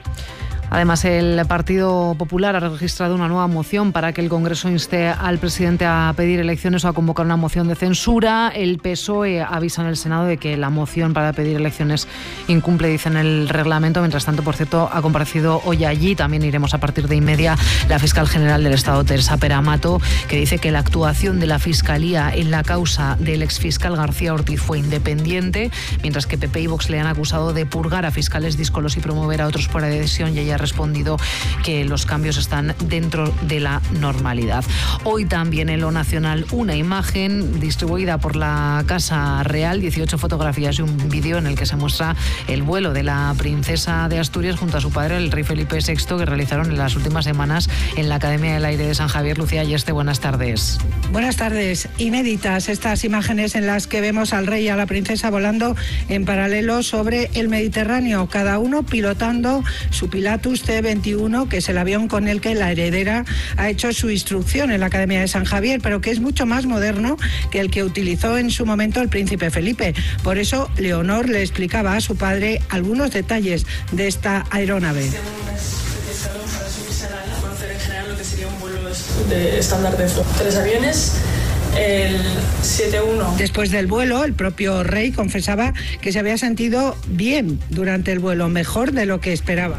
Además, el Partido Popular ha registrado una nueva moción para que el Congreso inste al presidente a pedir elecciones o a convocar una moción de censura. El P S O E avisa en el Senado de que la moción para pedir elecciones incumple, dicen, el reglamento. Mientras tanto, por cierto, ha comparecido hoy allí, también iremos a partir de inmedia, la fiscal general del Estado, Teresa Peramato, que dice que la actuación de la Fiscalía en la causa del exfiscal García Ortiz fue independiente, mientras que P P y Vox le han acusado de purgar a fiscales díscolos y promover a otros por adhesión, y ella ha respondido que los cambios están dentro de la normalidad. Hoy también en lo nacional, una imagen distribuida por la Casa Real, dieciocho fotografías y un vídeo en el que se muestra el vuelo de la princesa de Asturias junto a su padre, el rey Felipe sexto, que realizaron en las últimas semanas en la Academia del Aire de San Javier. Lucía Ayeste, buenas tardes. Buenas tardes. Inéditas estas imágenes en las que vemos al rey y a la princesa volando en paralelo sobre el Mediterráneo, cada uno pilotando su Pilatus C veintiuno, que es el avión con el que la heredera ha hecho su instrucción en la Academia de San Javier, pero que es mucho más moderno que el que utilizó en su momento el príncipe Felipe. Por eso, Leonor le explicaba a su padre algunos detalles de esta aeronave. De estándar de tres aviones. El siete uno. Después del vuelo, el propio rey confesaba que se había sentido bien durante el vuelo, mejor de lo que esperaba.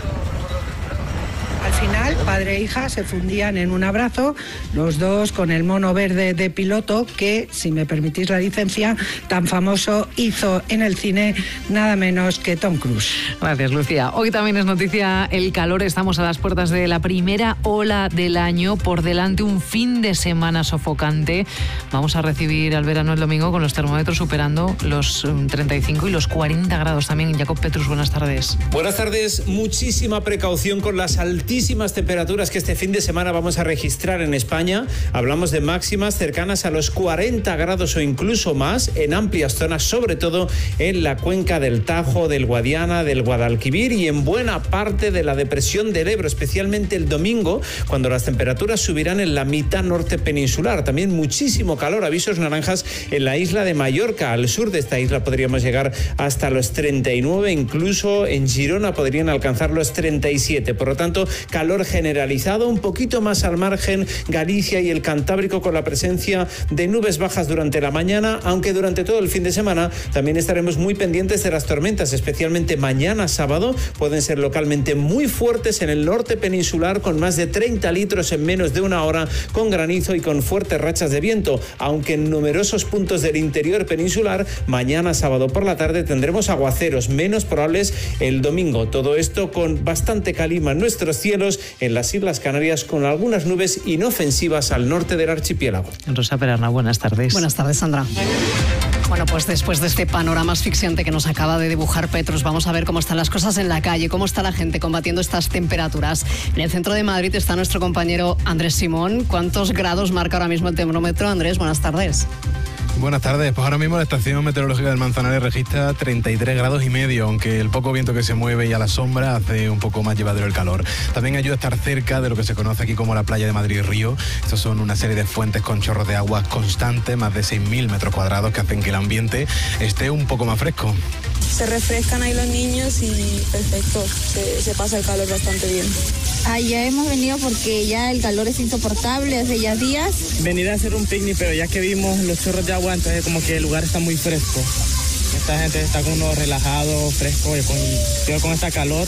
Al final, padre e hija se fundían en un abrazo, los dos con el mono verde de piloto que, si me permitís la licencia, tan famoso hizo en el cine nada menos que Tom Cruise. Gracias, Lucía. Hoy también es noticia el calor. Estamos a las puertas de la primera ola del año. Por delante un fin de semana sofocante. Vamos a recibir al verano el domingo con los termómetros superando los treinta y cinco y los cuarenta grados también. Jacob Petrus, buenas tardes. Buenas tardes. Muchísima precaución con las altísimas temperaturas que este fin de semana vamos a registrar en España. Hablamos de máximas cercanas a los cuarenta grados o incluso más en amplias zonas, sobre todo en la cuenca del Tajo, del Guadiana, del Guadalquivir y en buena parte de la depresión del Ebro, especialmente el domingo, cuando las temperaturas subirán en la mitad norte peninsular. También muchísimo calor, avisos naranjas en la isla de Mallorca. Al sur de esta isla podríamos llegar hasta los treinta y nueve, incluso en Girona podrían alcanzar los treinta y siete. Por lo tanto, calor generalizado, un poquito más al margen Galicia y el Cantábrico, con la presencia de nubes bajas durante la mañana, aunque durante todo el fin de semana también estaremos muy pendientes de las tormentas, especialmente mañana sábado. Pueden ser localmente muy fuertes en el norte peninsular, con más de treinta litros en menos de una hora, con granizo y con fuertes rachas de viento, aunque en numerosos puntos del interior peninsular mañana sábado por la tarde tendremos aguaceros menos probables el domingo. Todo esto con bastante calima en nuestros cielos en las Islas Canarias, con algunas nubes inofensivas al norte del archipiélago. Rosa Perarna, buenas tardes. Buenas tardes, Sandra. Bueno, pues después de este panorama asfixiante que nos acaba de dibujar Petrus, vamos a ver cómo están las cosas en la calle, cómo está la gente combatiendo estas temperaturas. En el centro de Madrid está nuestro compañero Andrés Simón. ¿Cuántos grados marca ahora mismo el termómetro? Andrés, buenas tardes. Buenas tardes. Pues ahora mismo la estación meteorológica del Manzanares registra treinta y tres grados y medio, aunque el poco viento que se mueve y a la sombra hace un poco más llevadero el calor. También ayuda a estar cerca de lo que se conoce aquí como la playa de Madrid Río. Estos son una serie de fuentes con chorros de agua constantes, más de seis mil metros cuadrados, que hacen que el ambiente esté un poco más fresco. Se refrescan ahí los niños y perfecto, se, se pasa el calor bastante bien. Allá hemos venido porque ya el calor es insoportable hace ya días. Venir a hacer un picnic, pero ya que vimos los chorros de agua, entonces como que el lugar está muy fresco. Esta gente está con uno relajado, fresco, y con, yo con esta calor.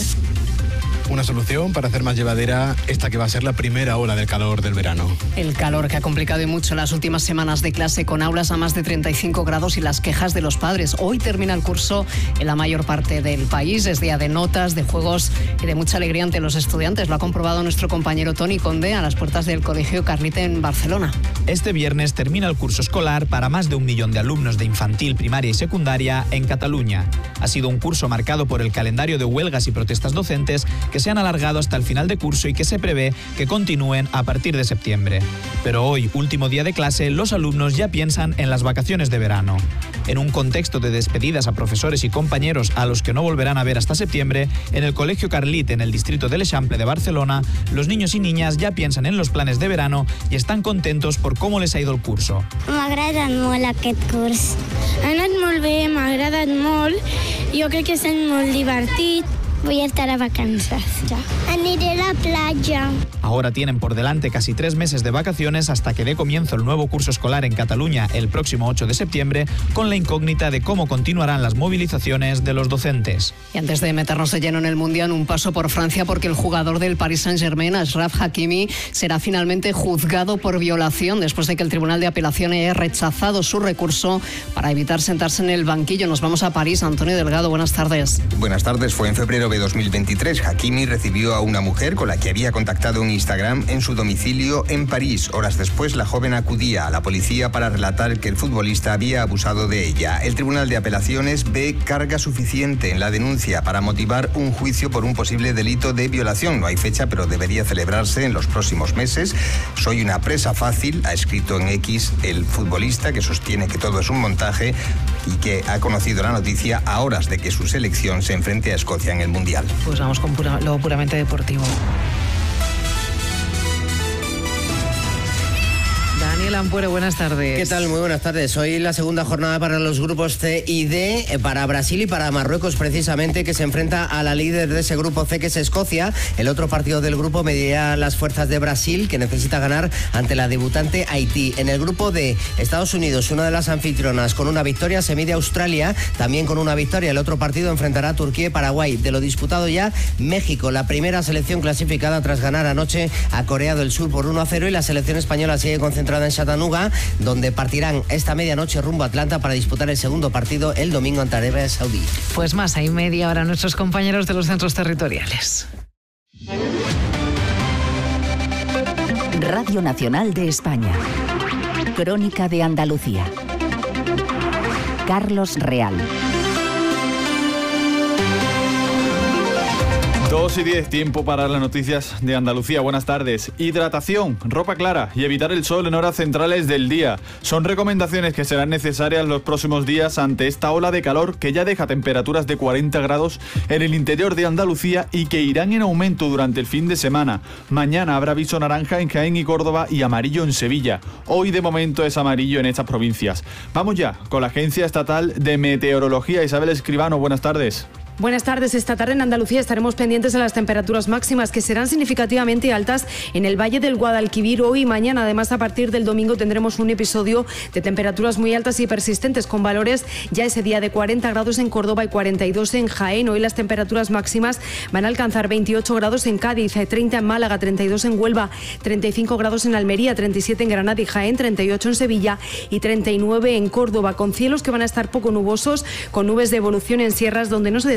Una solución para hacer más llevadera esta que va a ser la primera ola del calor del verano. El calor que ha complicado y mucho las últimas semanas de clase, con aulas a más de treinta y cinco grados y las quejas de los padres. Hoy termina el curso en la mayor parte del país. Es día de notas, de juegos y de mucha alegría ante los estudiantes. Lo ha comprobado nuestro compañero Toni Conde a las puertas del Colegio Carlite en Barcelona. Este viernes termina el curso escolar para más de un millón de alumnos de infantil, primaria y secundaria en Cataluña. Ha sido un curso marcado por el calendario de huelgas y protestas docentes que se han alargado hasta el final de curso y que se prevé que continúen a partir de septiembre. Pero hoy, último día de clase, los alumnos ya piensan en las vacaciones de verano. En un contexto de despedidas a profesores y compañeros a los que no volverán a ver hasta septiembre, en el Colegio Carlit, en el distrito de l'Eixample de Barcelona, los niños y niñas ya piensan en los planes de verano y están contentos por cómo les ha ido el curso. M'ha agradat molt aquest curs. Ha anat molt bé, m'ha agradat molt. Jo crec que és molt divertit. Voy a estar a vacances ya. Aniré a la playa. Ahora tienen por delante casi tres meses de vacaciones hasta que dé comienzo el nuevo curso escolar en Cataluña el próximo ocho de septiembre, con la incógnita de cómo continuarán las movilizaciones de los docentes. Y antes de meternos de lleno en el Mundial, un paso por Francia, porque el jugador del Paris Saint-Germain, Achraf Hakimi, será finalmente juzgado por violación después de que el Tribunal de Apelación haya rechazado su recurso para evitar sentarse en el banquillo. Nos vamos a París. Antonio Delgado, buenas tardes. Buenas tardes. Fue en febrero de dos mil veintitrés. Hakimi recibió a una mujer con la que había contactado en Instagram en su domicilio en París. Horas después, la joven acudía a la policía para relatar que el futbolista había abusado de ella. El Tribunal de Apelaciones ve carga suficiente en la denuncia para motivar un juicio por un posible delito de violación. No hay fecha, pero debería celebrarse en los próximos meses. Soy una presa fácil, ha escrito en X el futbolista, que sostiene que todo es un montaje y que ha conocido la noticia a horas de que su selección se enfrente a Escocia en el Mundial. Pues vamos con pura, lo puramente deportivo. Daniel Ampuero, buenas tardes. ¿Qué tal? Muy buenas tardes. Hoy la segunda jornada para los grupos C y D, para Brasil y para Marruecos precisamente, que se enfrenta a la líder de ese grupo C, que es Escocia. El otro partido del grupo medirá las fuerzas de Brasil, que necesita ganar ante la debutante Haití. En el grupo D, Estados Unidos, una de las anfitrionas, con una victoria se mide a Australia, también con una victoria. El otro partido enfrentará a Turquía y Paraguay. De lo disputado ya, México, la primera selección clasificada tras ganar anoche a Corea del Sur por uno a cero, y la selección española sigue concentrada en Chattanooga, donde partirán esta medianoche rumbo a Atlanta para disputar el segundo partido el domingo ante Arabia Saudí. Pues más, hay media hora nuestros compañeros de los centros territoriales. Radio Nacional de España. Crónica de Andalucía. Carlos Real. dos y diez, tiempo para las noticias de Andalucía. Buenas tardes. Hidratación, ropa clara y evitar el sol en horas centrales del día. Son recomendaciones que serán necesarias los próximos días ante esta ola de calor que ya deja temperaturas de cuarenta grados en el interior de Andalucía y que irán en aumento durante el fin de semana. Mañana habrá aviso naranja en Jaén y Córdoba y amarillo en Sevilla. Hoy de momento es amarillo en estas provincias. Vamos ya con la Agencia Estatal de Meteorología. Isabel Escribano, buenas tardes. Buenas tardes. Esta tarde en Andalucía estaremos pendientes de las temperaturas máximas, que serán significativamente altas en el Valle del Guadalquivir hoy y mañana. Además, a partir del domingo tendremos un episodio de temperaturas muy altas y persistentes, con valores ya ese día de cuarenta grados en Córdoba y cuarenta y dos en Jaén. Hoy las temperaturas máximas van a alcanzar veintiocho grados en Cádiz, treinta en Málaga, treinta y dos en Huelva, treinta y cinco grados en Almería, treinta y siete en Granada y Jaén, treinta y ocho en Sevilla y treinta y nueve en Córdoba, con cielos que van a estar poco nubosos, con nubes de evolución en sierras donde no se descarta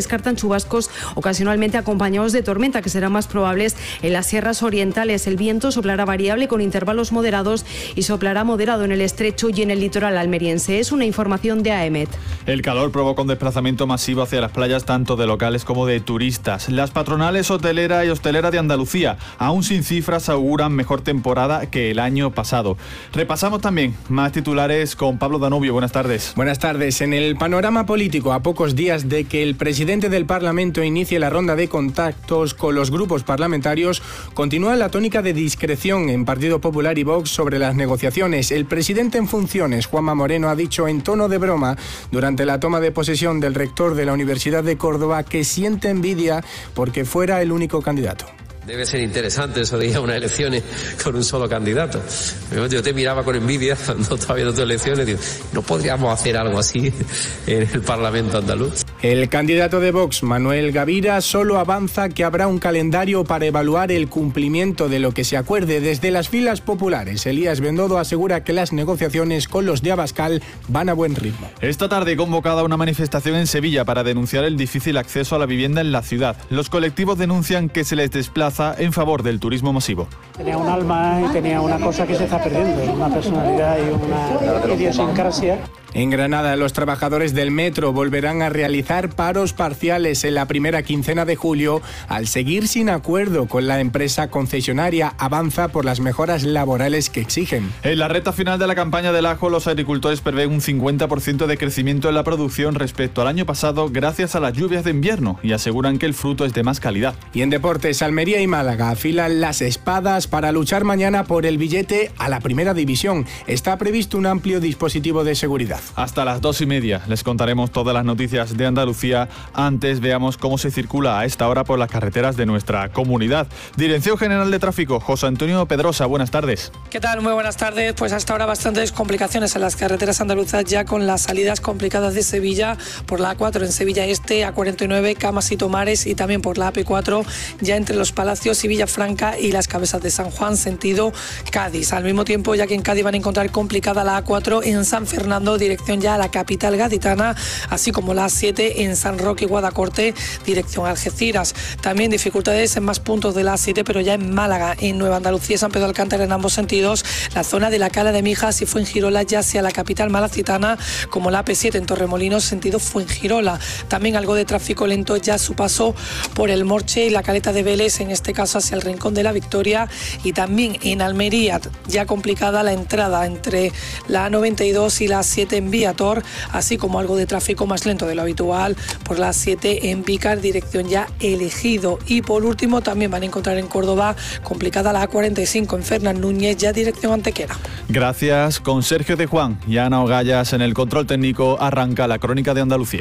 descartan chubascos ocasionalmente acompañados de tormenta, que serán más probables en las sierras orientales. El viento soplará variable con intervalos moderados y soplará moderado en el estrecho y en el litoral almeriense. Es una información de AEMET. El calor provoca un desplazamiento masivo hacia las playas tanto de locales como de turistas. Las patronales hotelera y hostelera de Andalucía, aún sin cifras, auguran mejor temporada que el año pasado. Repasamos también más titulares con Pablo Danubio. Buenas tardes. Buenas tardes. En el panorama político, a pocos días de que el presidente del Parlamento inicie la ronda de contactos con los grupos parlamentarios, continúa la tónica de discreción en Partido Popular y Vox sobre las negociaciones. El presidente en funciones, Juanma Moreno, ha dicho en tono de broma durante la toma de posesión del rector de la Universidad de Córdoba que siente envidia porque fuera el único candidato. Debe ser interesante eso de ir a unas elecciones con un solo candidato. Yo te miraba con envidia cuando estaba viendo tus elecciones. Digo, ¿no podríamos hacer algo así en el Parlamento andaluz? El candidato de Vox, Manuel Gavira, solo avanza que habrá un calendario para evaluar el cumplimiento de lo que se acuerde desde las filas populares. Elías Bendodo asegura que las negociaciones con los de Abascal van a buen ritmo. Esta tarde convocada una manifestación en Sevilla para denunciar el difícil acceso a la vivienda en la ciudad. Los colectivos denuncian que se les desplaza en favor del turismo masivo. Tenía un alma y tenía una cosa que se está perdiendo, una personalidad y una idiosincrasia. En Granada, los trabajadores del metro volverán a realizar paros parciales en la primera quincena de julio al seguir sin acuerdo con la empresa concesionaria. Avanza por las mejoras laborales que exigen. En la recta final de la campaña del ajo, los agricultores prevén un cincuenta por ciento de crecimiento en la producción respecto al año pasado gracias a las lluvias de invierno y aseguran que el fruto es de más calidad. Y en deportes, Almería y Málaga afilan las espadas para luchar mañana por el billete a la primera división. Está previsto un amplio dispositivo de seguridad. Hasta las dos y media les contaremos todas las noticias de Andalucía. Antes veamos cómo se circula a esta hora por las carreteras de nuestra comunidad. Dirección General de Tráfico, José Antonio Pedrosa, buenas tardes. ¿Qué tal? Muy buenas tardes. Pues hasta ahora bastantes complicaciones en las carreteras andaluzas, ya con las salidas complicadas de Sevilla por la A cuatro en Sevilla Este, A cuarenta y nueve, Camas y Tomares, y también por la A P cuatro ya entre Los Palacios y Villafranca y las Cabezas de San Juan, sentido Cádiz. Al mismo tiempo, ya que en Cádiz van a encontrar complicada la A cuatro en San Fernando, dirección ya a la capital gaditana, así como la A siete en San Roque y Guadacorte, dirección Algeciras. También dificultades en más puntos de la A siete, pero ya en Málaga, en Nueva Andalucía y San Pedro Alcántara en ambos sentidos. La zona de la Cala de Mijas y Fuengirola ya hacia la capital malacitana, como la A P siete en Torremolinos, sentido Fuengirola. También algo de tráfico lento ya a su paso por el Morche y la Caleta de Vélez, en este caso hacia el Rincón de la Victoria, y también en Almería ya complicada la entrada entre la A noventa y dos y la A siete en Viator, así como algo de tráfico más lento de lo habitual por la A siete en Vícar, dirección ya Elegido. Y por último también van a encontrar en Córdoba complicada la A cuarenta y cinco en Fernán Núñez, ya dirección Antequera. Gracias. Con Sergio de Juan y Ana Ogallas en el control técnico arranca la Crónica de Andalucía.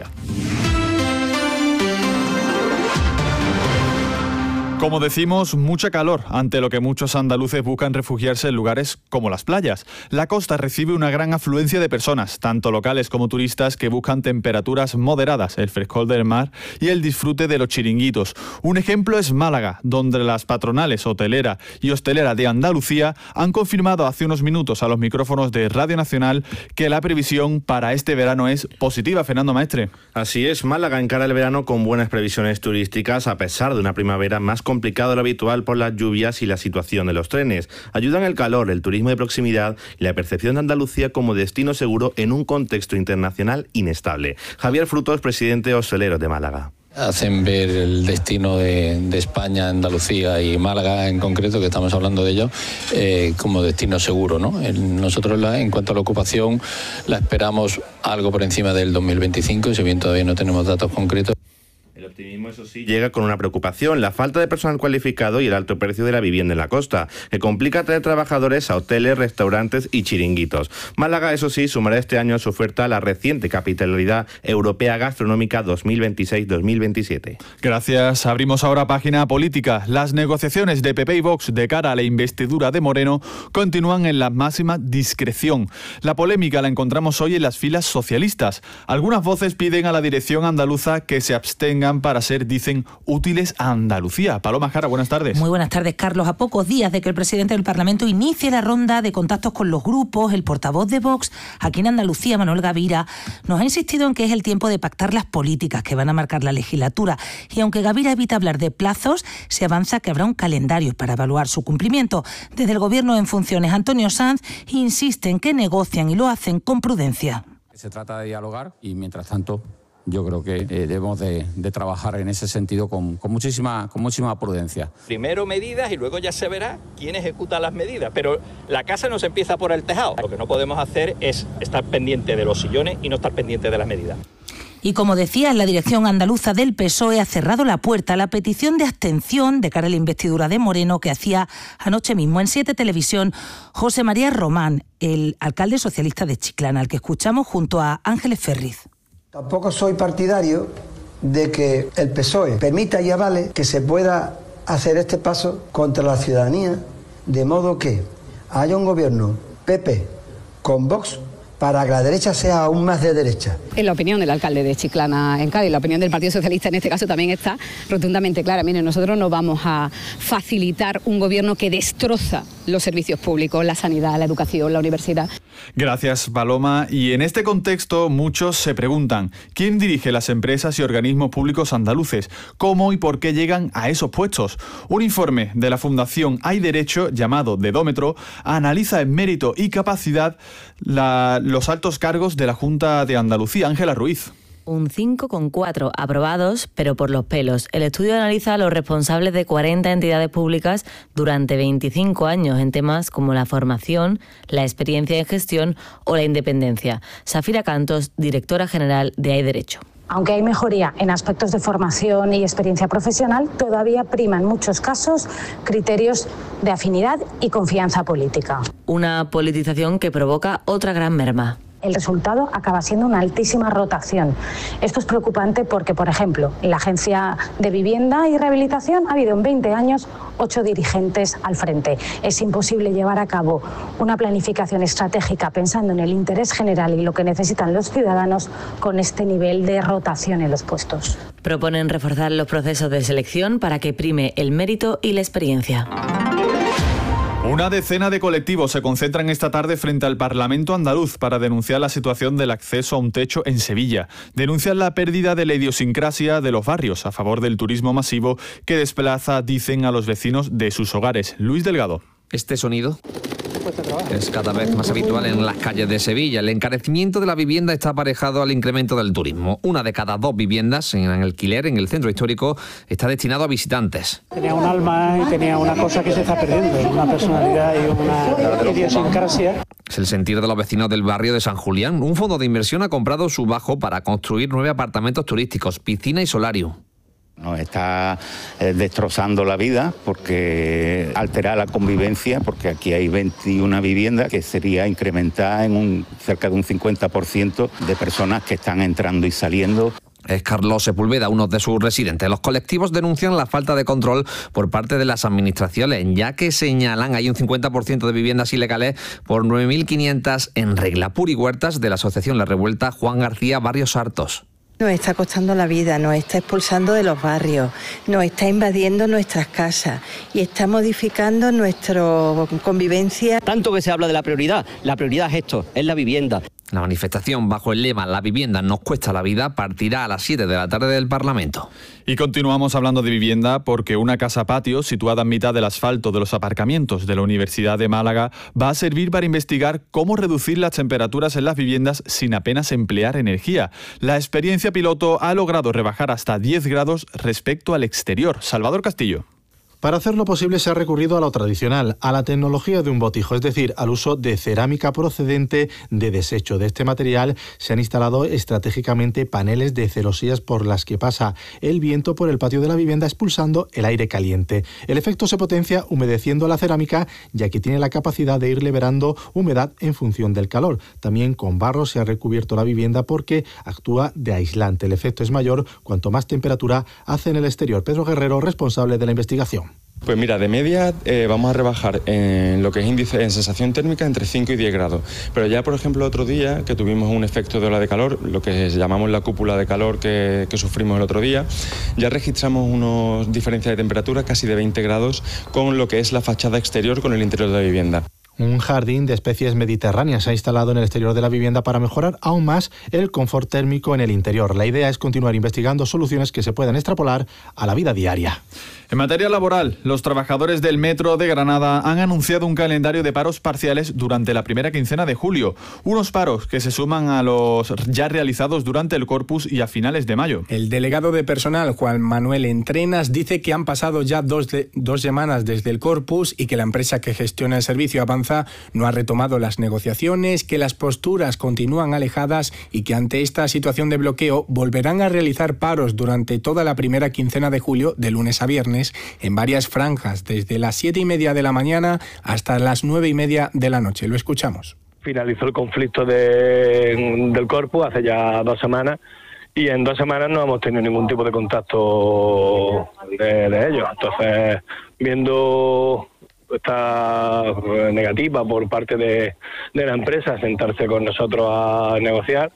Como decimos, mucha calor, ante lo que muchos andaluces buscan refugiarse en lugares como las playas. La costa recibe una gran afluencia de personas, tanto locales como turistas, que buscan temperaturas moderadas, el frescor del mar y el disfrute de los chiringuitos. Un ejemplo es Málaga, donde las patronales hotelera y hostelera de Andalucía han confirmado hace unos minutos a los micrófonos de Radio Nacional que la previsión para este verano es positiva. Fernando Maestre. Así es, Málaga encara el verano con buenas previsiones turísticas, a pesar de una primavera más complicado de lo habitual por las lluvias y la situación de los trenes. Ayudan el calor, el turismo de proximidad y la percepción de Andalucía como destino seguro en un contexto internacional inestable. Javier Frutos, presidente hostelero de Málaga. Hacen ver el destino de, de España, Andalucía y Málaga en concreto, que estamos hablando de ello, eh, como destino seguro, ¿no? Nosotros, la, en cuanto a la ocupación, la esperamos algo por encima del dos mil veinticinco, si bien todavía no tenemos datos concretos. El optimismo, eso sí, llega con una preocupación: la falta de personal cualificado y el alto precio de la vivienda en la costa, que complica traer trabajadores a hoteles, restaurantes y chiringuitos. Málaga, eso sí, sumará este año a su oferta la reciente Capitalidad Europea Gastronómica dos mil veintiséis dos mil veintisiete. Gracias. Abrimos ahora página política. Las negociaciones de P P y Vox de cara a la investidura de Moreno continúan en la máxima discreción. La polémica la encontramos hoy en las filas socialistas. Algunas voces piden a la dirección andaluza que se abstengan están para ser, dicen, útiles a Andalucía. Paloma Jara, buenas tardes. Muy buenas tardes, Carlos. A pocos días de que el presidente del Parlamento inicie la ronda de contactos con los grupos, el portavoz de Vox, aquí en Andalucía, Manuel Gavira, nos ha insistido en que es el tiempo de pactar las políticas que van a marcar la legislatura. Y aunque Gavira evita hablar de plazos, se avanza que habrá un calendario para evaluar su cumplimiento. Desde el Gobierno en funciones, Antonio Sanz insiste en que negocian y lo hacen con prudencia. Se trata de dialogar y, mientras tanto, yo creo que eh, debemos de, de trabajar en ese sentido con, con, muchísima, con muchísima prudencia. Primero medidas y luego ya se verá quién ejecuta las medidas, pero la casa no se empieza por el tejado. Lo que no podemos hacer es estar pendiente de los sillones y no estar pendiente de las medidas. Y como decía, la dirección andaluza del P S O E ha cerrado la puerta a la petición de abstención de cara a la investidura de Moreno que hacía anoche mismo en Siete Televisión José María Román, el alcalde socialista de Chiclana, al que escuchamos junto a Ángeles Ferriz. Tampoco soy partidario de que el P S O E permita y avale que se pueda hacer este paso contra la ciudadanía, de modo que haya un gobierno P P con Vox para que la derecha sea aún más de derecha. En la opinión del alcalde de Chiclana en Cádiz, la opinión del Partido Socialista en este caso también está rotundamente clara. Miren, nosotros no vamos a facilitar un gobierno que destroza los servicios públicos, la sanidad, la educación, la universidad. Gracias, Paloma. Y en este contexto muchos se preguntan, ¿quién dirige las empresas y organismos públicos andaluces? ¿Cómo y por qué llegan a esos puestos? Un informe de la Fundación Hay Derecho, llamado Dedómetro, analiza en mérito y capacidad la, los altos cargos de la Junta de Andalucía. Ángela Ruiz. Un cinco coma cuatro aprobados, pero por los pelos. El estudio analiza a los responsables de cuarenta entidades públicas durante veinticinco años en temas como la formación, la experiencia en gestión o la independencia. Safira Cantos, directora general de Hay Derecho. Aunque hay mejoría en aspectos de formación y experiencia profesional, todavía prima en muchos casos criterios de afinidad y confianza política. Una politización que provoca otra gran merma. El resultado acaba siendo una altísima rotación. Esto es preocupante porque, por ejemplo, en la Agencia de Vivienda y Rehabilitación ha habido en veinte años ocho dirigentes al frente. Es imposible llevar a cabo una planificación estratégica pensando en el interés general y lo que necesitan los ciudadanos con este nivel de rotación en los puestos. Proponen reforzar los procesos de selección para que prime el mérito y la experiencia. Una decena de colectivos se concentran esta tarde frente al Parlamento andaluz para denunciar la situación del acceso a un techo en Sevilla. Denuncian la pérdida de la idiosincrasia de los barrios a favor del turismo masivo que desplaza, dicen, a los vecinos de sus hogares. Luis Delgado. Este sonido es cada vez más habitual en las calles de Sevilla. El encarecimiento de la vivienda está aparejado al incremento del turismo. Una de cada dos viviendas en alquiler en el centro histórico está destinado a visitantes. Tenía un alma y tenía una cosa que se está perdiendo, una personalidad y una idiosincrasia. Es el sentir de los vecinos del barrio de San Julián. Un fondo de inversión ha comprado su bajo para construir nueve apartamentos turísticos, piscina y solarium. Nos está eh, destrozando la vida porque altera la convivencia, porque aquí hay veintiuna viviendas que sería incrementada en un, cerca de un cincuenta por ciento de personas que están entrando y saliendo. Es Carlos Sepúlveda, uno de sus residentes. Los colectivos denuncian la falta de control por parte de las administraciones, ya que señalan hay un cincuenta por ciento de viviendas ilegales por nueve mil quinientas en regla. Puri Huertas, de la asociación La Revuelta, Juan García, Barrios Hartos. Nos está costando la vida, nos está expulsando de los barrios, nos está invadiendo nuestras casas y está modificando nuestra convivencia. Tanto que se habla de la prioridad, la prioridad es esto, es la vivienda. La manifestación bajo el lema "La vivienda nos cuesta la vida" partirá a las siete de la tarde del Parlamento. Y continuamos hablando de vivienda porque una casa patio situada en mitad del asfalto de los aparcamientos de la Universidad de Málaga va a servir para investigar cómo reducir las temperaturas en las viviendas sin apenas emplear energía. La experiencia piloto ha logrado rebajar hasta diez grados respecto al exterior. Salvador Castillo. Para hacerlo posible se ha recurrido a lo tradicional, a la tecnología de un botijo, es decir, al uso de cerámica procedente de desecho. De este material se han instalado estratégicamente paneles de celosías por las que pasa el viento por el patio de la vivienda expulsando el aire caliente. El efecto se potencia humedeciendo la cerámica, ya que tiene la capacidad de ir liberando humedad en función del calor. También con barro se ha recubierto la vivienda porque actúa de aislante. El efecto es mayor cuanto más temperatura hace en el exterior. Pedro Guerrero, responsable de la investigación. Pues mira, de media eh, vamos a rebajar en lo que es índice en sensación térmica entre cinco y diez grados. Pero ya, por ejemplo, otro día que tuvimos un efecto de ola de calor, lo que llamamos la cúpula de calor que, que sufrimos el otro día, ya registramos unas diferencias de temperatura casi de veinte grados con lo que es la fachada exterior con el interior de la vivienda. Un jardín de especies mediterráneas se ha instalado en el exterior de la vivienda para mejorar aún más el confort térmico en el interior. La idea es continuar investigando soluciones que se puedan extrapolar a la vida diaria. En materia laboral, los trabajadores del Metro de Granada han anunciado un calendario de paros parciales durante la primera quincena de julio. Unos paros que se suman a los ya realizados durante el Corpus y a finales de mayo. El delegado de personal, Juan Manuel Entrenas, dice que han pasado ya dos, de, dos semanas desde el Corpus y que la empresa que gestiona el servicio Avanza no ha retomado las negociaciones, que las posturas continúan alejadas y que ante esta situación de bloqueo volverán a realizar paros durante toda la primera quincena de julio, de lunes a viernes, en varias franjas, desde las siete y media de la mañana hasta las nueve y media de la noche. Lo escuchamos. Finalizó el conflicto de, del Corpus hace ya dos semanas y en dos semanas no hemos tenido ningún tipo de contacto de, de ellos. Entonces, viendo esta negativa por parte de, de la empresa sentarse con nosotros a negociar,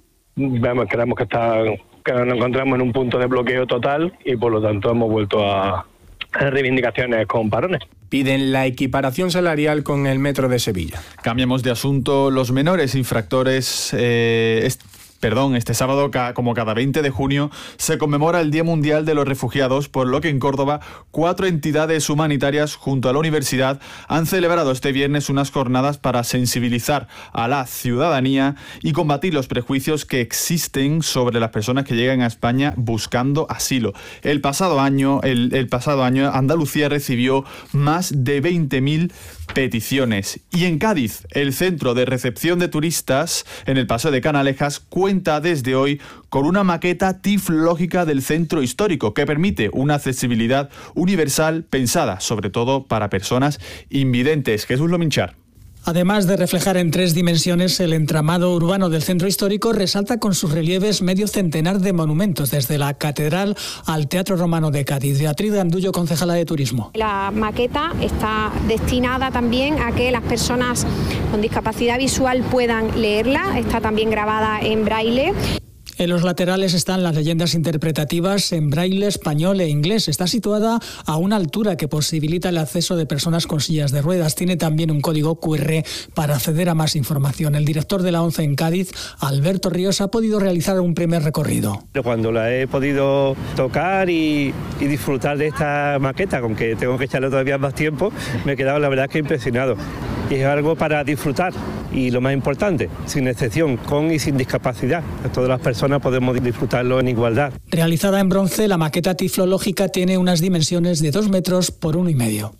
vemos, creemos que está... que nos encontramos en un punto de bloqueo total y por lo tanto hemos vuelto a, a reivindicaciones con parones. Piden la equiparación salarial con el Metro de Sevilla. Cambiamos de asunto. Los menores infractores... Eh, est- Perdón, este sábado, como cada veinte de junio, se conmemora el Día Mundial de los Refugiados, por lo que en Córdoba cuatro entidades humanitarias junto a la universidad han celebrado este viernes unas jornadas para sensibilizar a la ciudadanía y combatir los prejuicios que existen sobre las personas que llegan a España buscando asilo. El pasado año, el, el pasado año Andalucía recibió más de veinte mil peticiones. Y en Cádiz, el centro de recepción de turistas en el Paseo de Canalejas cuenta desde hoy con una maqueta tiflológica del centro histórico que permite una accesibilidad universal pensada sobre todo para personas invidentes. Jesús Lominchar. Además de reflejar en tres dimensiones el entramado urbano del centro histórico, resalta con sus relieves medio centenar de monumentos, desde la Catedral al Teatro Romano de Cádiz. Beatriz Gandullo, concejala de Turismo. La maqueta está destinada también a que las personas con discapacidad visual puedan leerla. Está también grabada en braille. En los laterales están las leyendas interpretativas en braille español e inglés. Está situada a una altura que posibilita el acceso de personas con sillas de ruedas. Tiene también un código cu erre para acceder a más información. El director de la ONCE en Cádiz, Alberto Ríos, ha podido realizar un primer recorrido. Cuando la he podido tocar y, y disfrutar de esta maqueta, aunque tengo que echarle todavía más tiempo, me he quedado la verdad que impresionado. Y es algo para disfrutar y lo más importante, sin excepción, con y sin discapacidad. Todas las personas podemos disfrutarlo en igualdad. Realizada en bronce, la maqueta tiflológica tiene unas dimensiones de dos metros por uno y medio.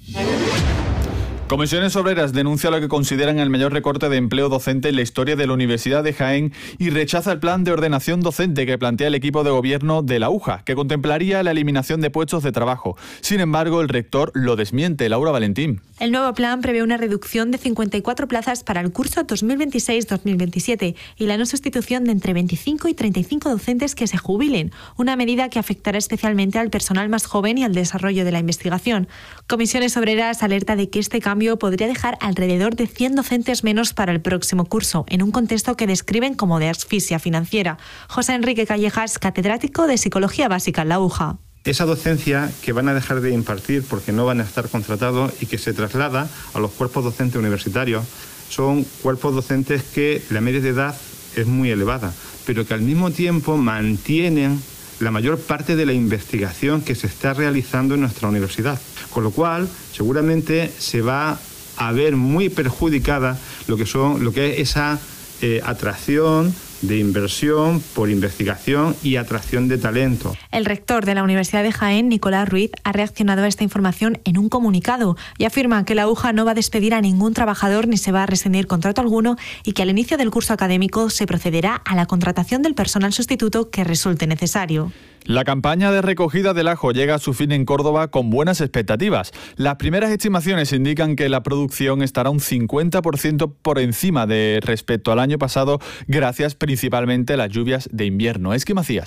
Comisiones Obreras denuncia lo que consideran el mayor recorte de empleo docente en la historia de la Universidad de Jaén y rechaza el plan de ordenación docente que plantea el equipo de gobierno de la U J A, que contemplaría la eliminación de puestos de trabajo. Sin embargo, el rector lo desmiente. Laura Valentín. El nuevo plan prevé una reducción de cincuenta y cuatro plazas para el curso dos mil veintiséis dos mil veintisiete y la no sustitución de entre veinticinco y treinta y cinco docentes que se jubilen, una medida que afectará especialmente al personal más joven y al desarrollo de la investigación. Comisiones Obreras alerta de que este cambio podría dejar alrededor de cien docentes menos para el próximo curso, en un contexto que describen como de asfixia financiera. José Enrique Callejas, catedrático de Psicología Básica en la U J A. Esa docencia que van a dejar de impartir porque no van a estar contratados y que se traslada a los cuerpos docentes universitarios, son cuerpos docentes que la media de edad es muy elevada, pero que al mismo tiempo mantienen la mayor parte de la investigación que se está realizando en nuestra universidad. Con lo cual, seguramente se va a ver muy perjudicada lo que, son, lo que es esa eh, atracción de inversión por investigación y atracción de talento. El rector de la Universidad de Jaén, Nicolás Ruiz, ha reaccionado a esta información en un comunicado y afirma que la U J A no va a despedir a ningún trabajador ni se va a rescindir contrato alguno y que al inicio del curso académico se procederá a la contratación del personal sustituto que resulte necesario. La campaña de recogida del ajo llega a su fin en Córdoba con buenas expectativas. Las primeras estimaciones indican que la producción estará un cincuenta por ciento por encima de respecto al año pasado, gracias principalmente a las lluvias de invierno. Es que Macías.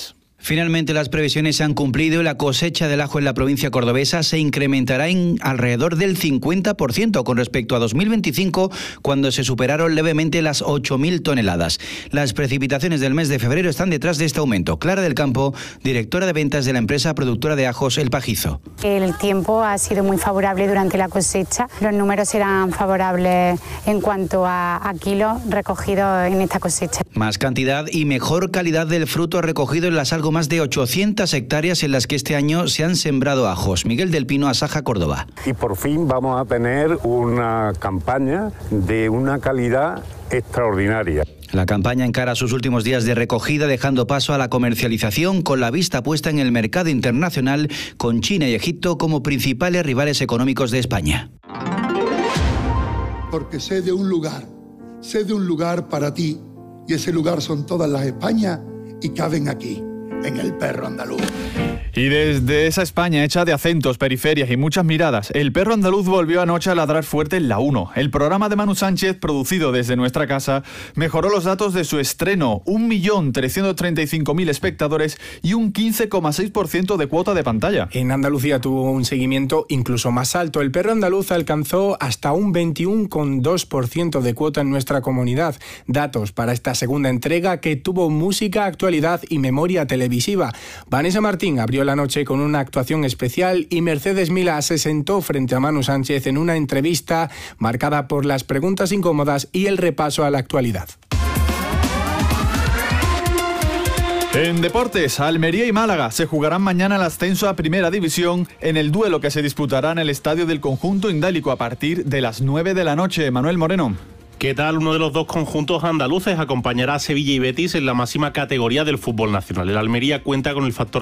Finalmente las previsiones se han cumplido y la cosecha del ajo en la provincia cordobesa se incrementará en alrededor del cincuenta por ciento con respecto a dos mil veinticinco, cuando se superaron levemente las ocho mil toneladas. Las precipitaciones del mes de febrero están detrás de este aumento. Clara del Campo, directora de ventas de la empresa productora de ajos El Pajizo. El tiempo ha sido muy favorable durante la cosecha. Los números eran favorables en cuanto a, a kilos recogidos en esta cosecha. Más cantidad y mejor calidad del fruto recogido en las algo más de ochocientas hectáreas en las que este año se han sembrado ajos. Miguel del Pino, Asaja, Córdoba. Y por fin vamos a tener una campaña de una calidad extraordinaria. La campaña encara sus últimos días de recogida, dejando paso a la comercialización con la vista puesta en el mercado internacional, con China y Egipto como principales rivales económicos de España. Porque sé de un lugar, sé de un lugar para ti, y ese lugar son todas las Españas y caben aquí, en el Perro Andaluz. Y desde esa España hecha de acentos, periferias y muchas miradas, el Perro Andaluz volvió anoche a ladrar fuerte en la uno. El programa de Manu Sánchez, producido desde nuestra casa, mejoró los datos de su estreno: un millón trescientos treinta y cinco mil espectadores y un quince coma seis por ciento de cuota de pantalla. En Andalucía tuvo un seguimiento incluso más alto. El Perro Andaluz alcanzó hasta un veintiuno coma dos por ciento de cuota en nuestra comunidad. Datos para esta segunda entrega, que tuvo música, actualidad y memoria televisiva. Vanessa Martín abrió la noche con una actuación especial y Mercedes Milá se sentó frente a Manu Sánchez en una entrevista marcada por las preguntas incómodas y el repaso a la actualidad. En deportes, Almería y Málaga se jugarán mañana el ascenso a Primera División en el duelo que se disputará en el estadio del conjunto indálico a partir de las nueve de la noche. Manuel Moreno. ¿Qué tal? Uno de los dos conjuntos andaluces acompañará a Sevilla y Betis en la máxima categoría del fútbol nacional. El Almería cuenta con el factor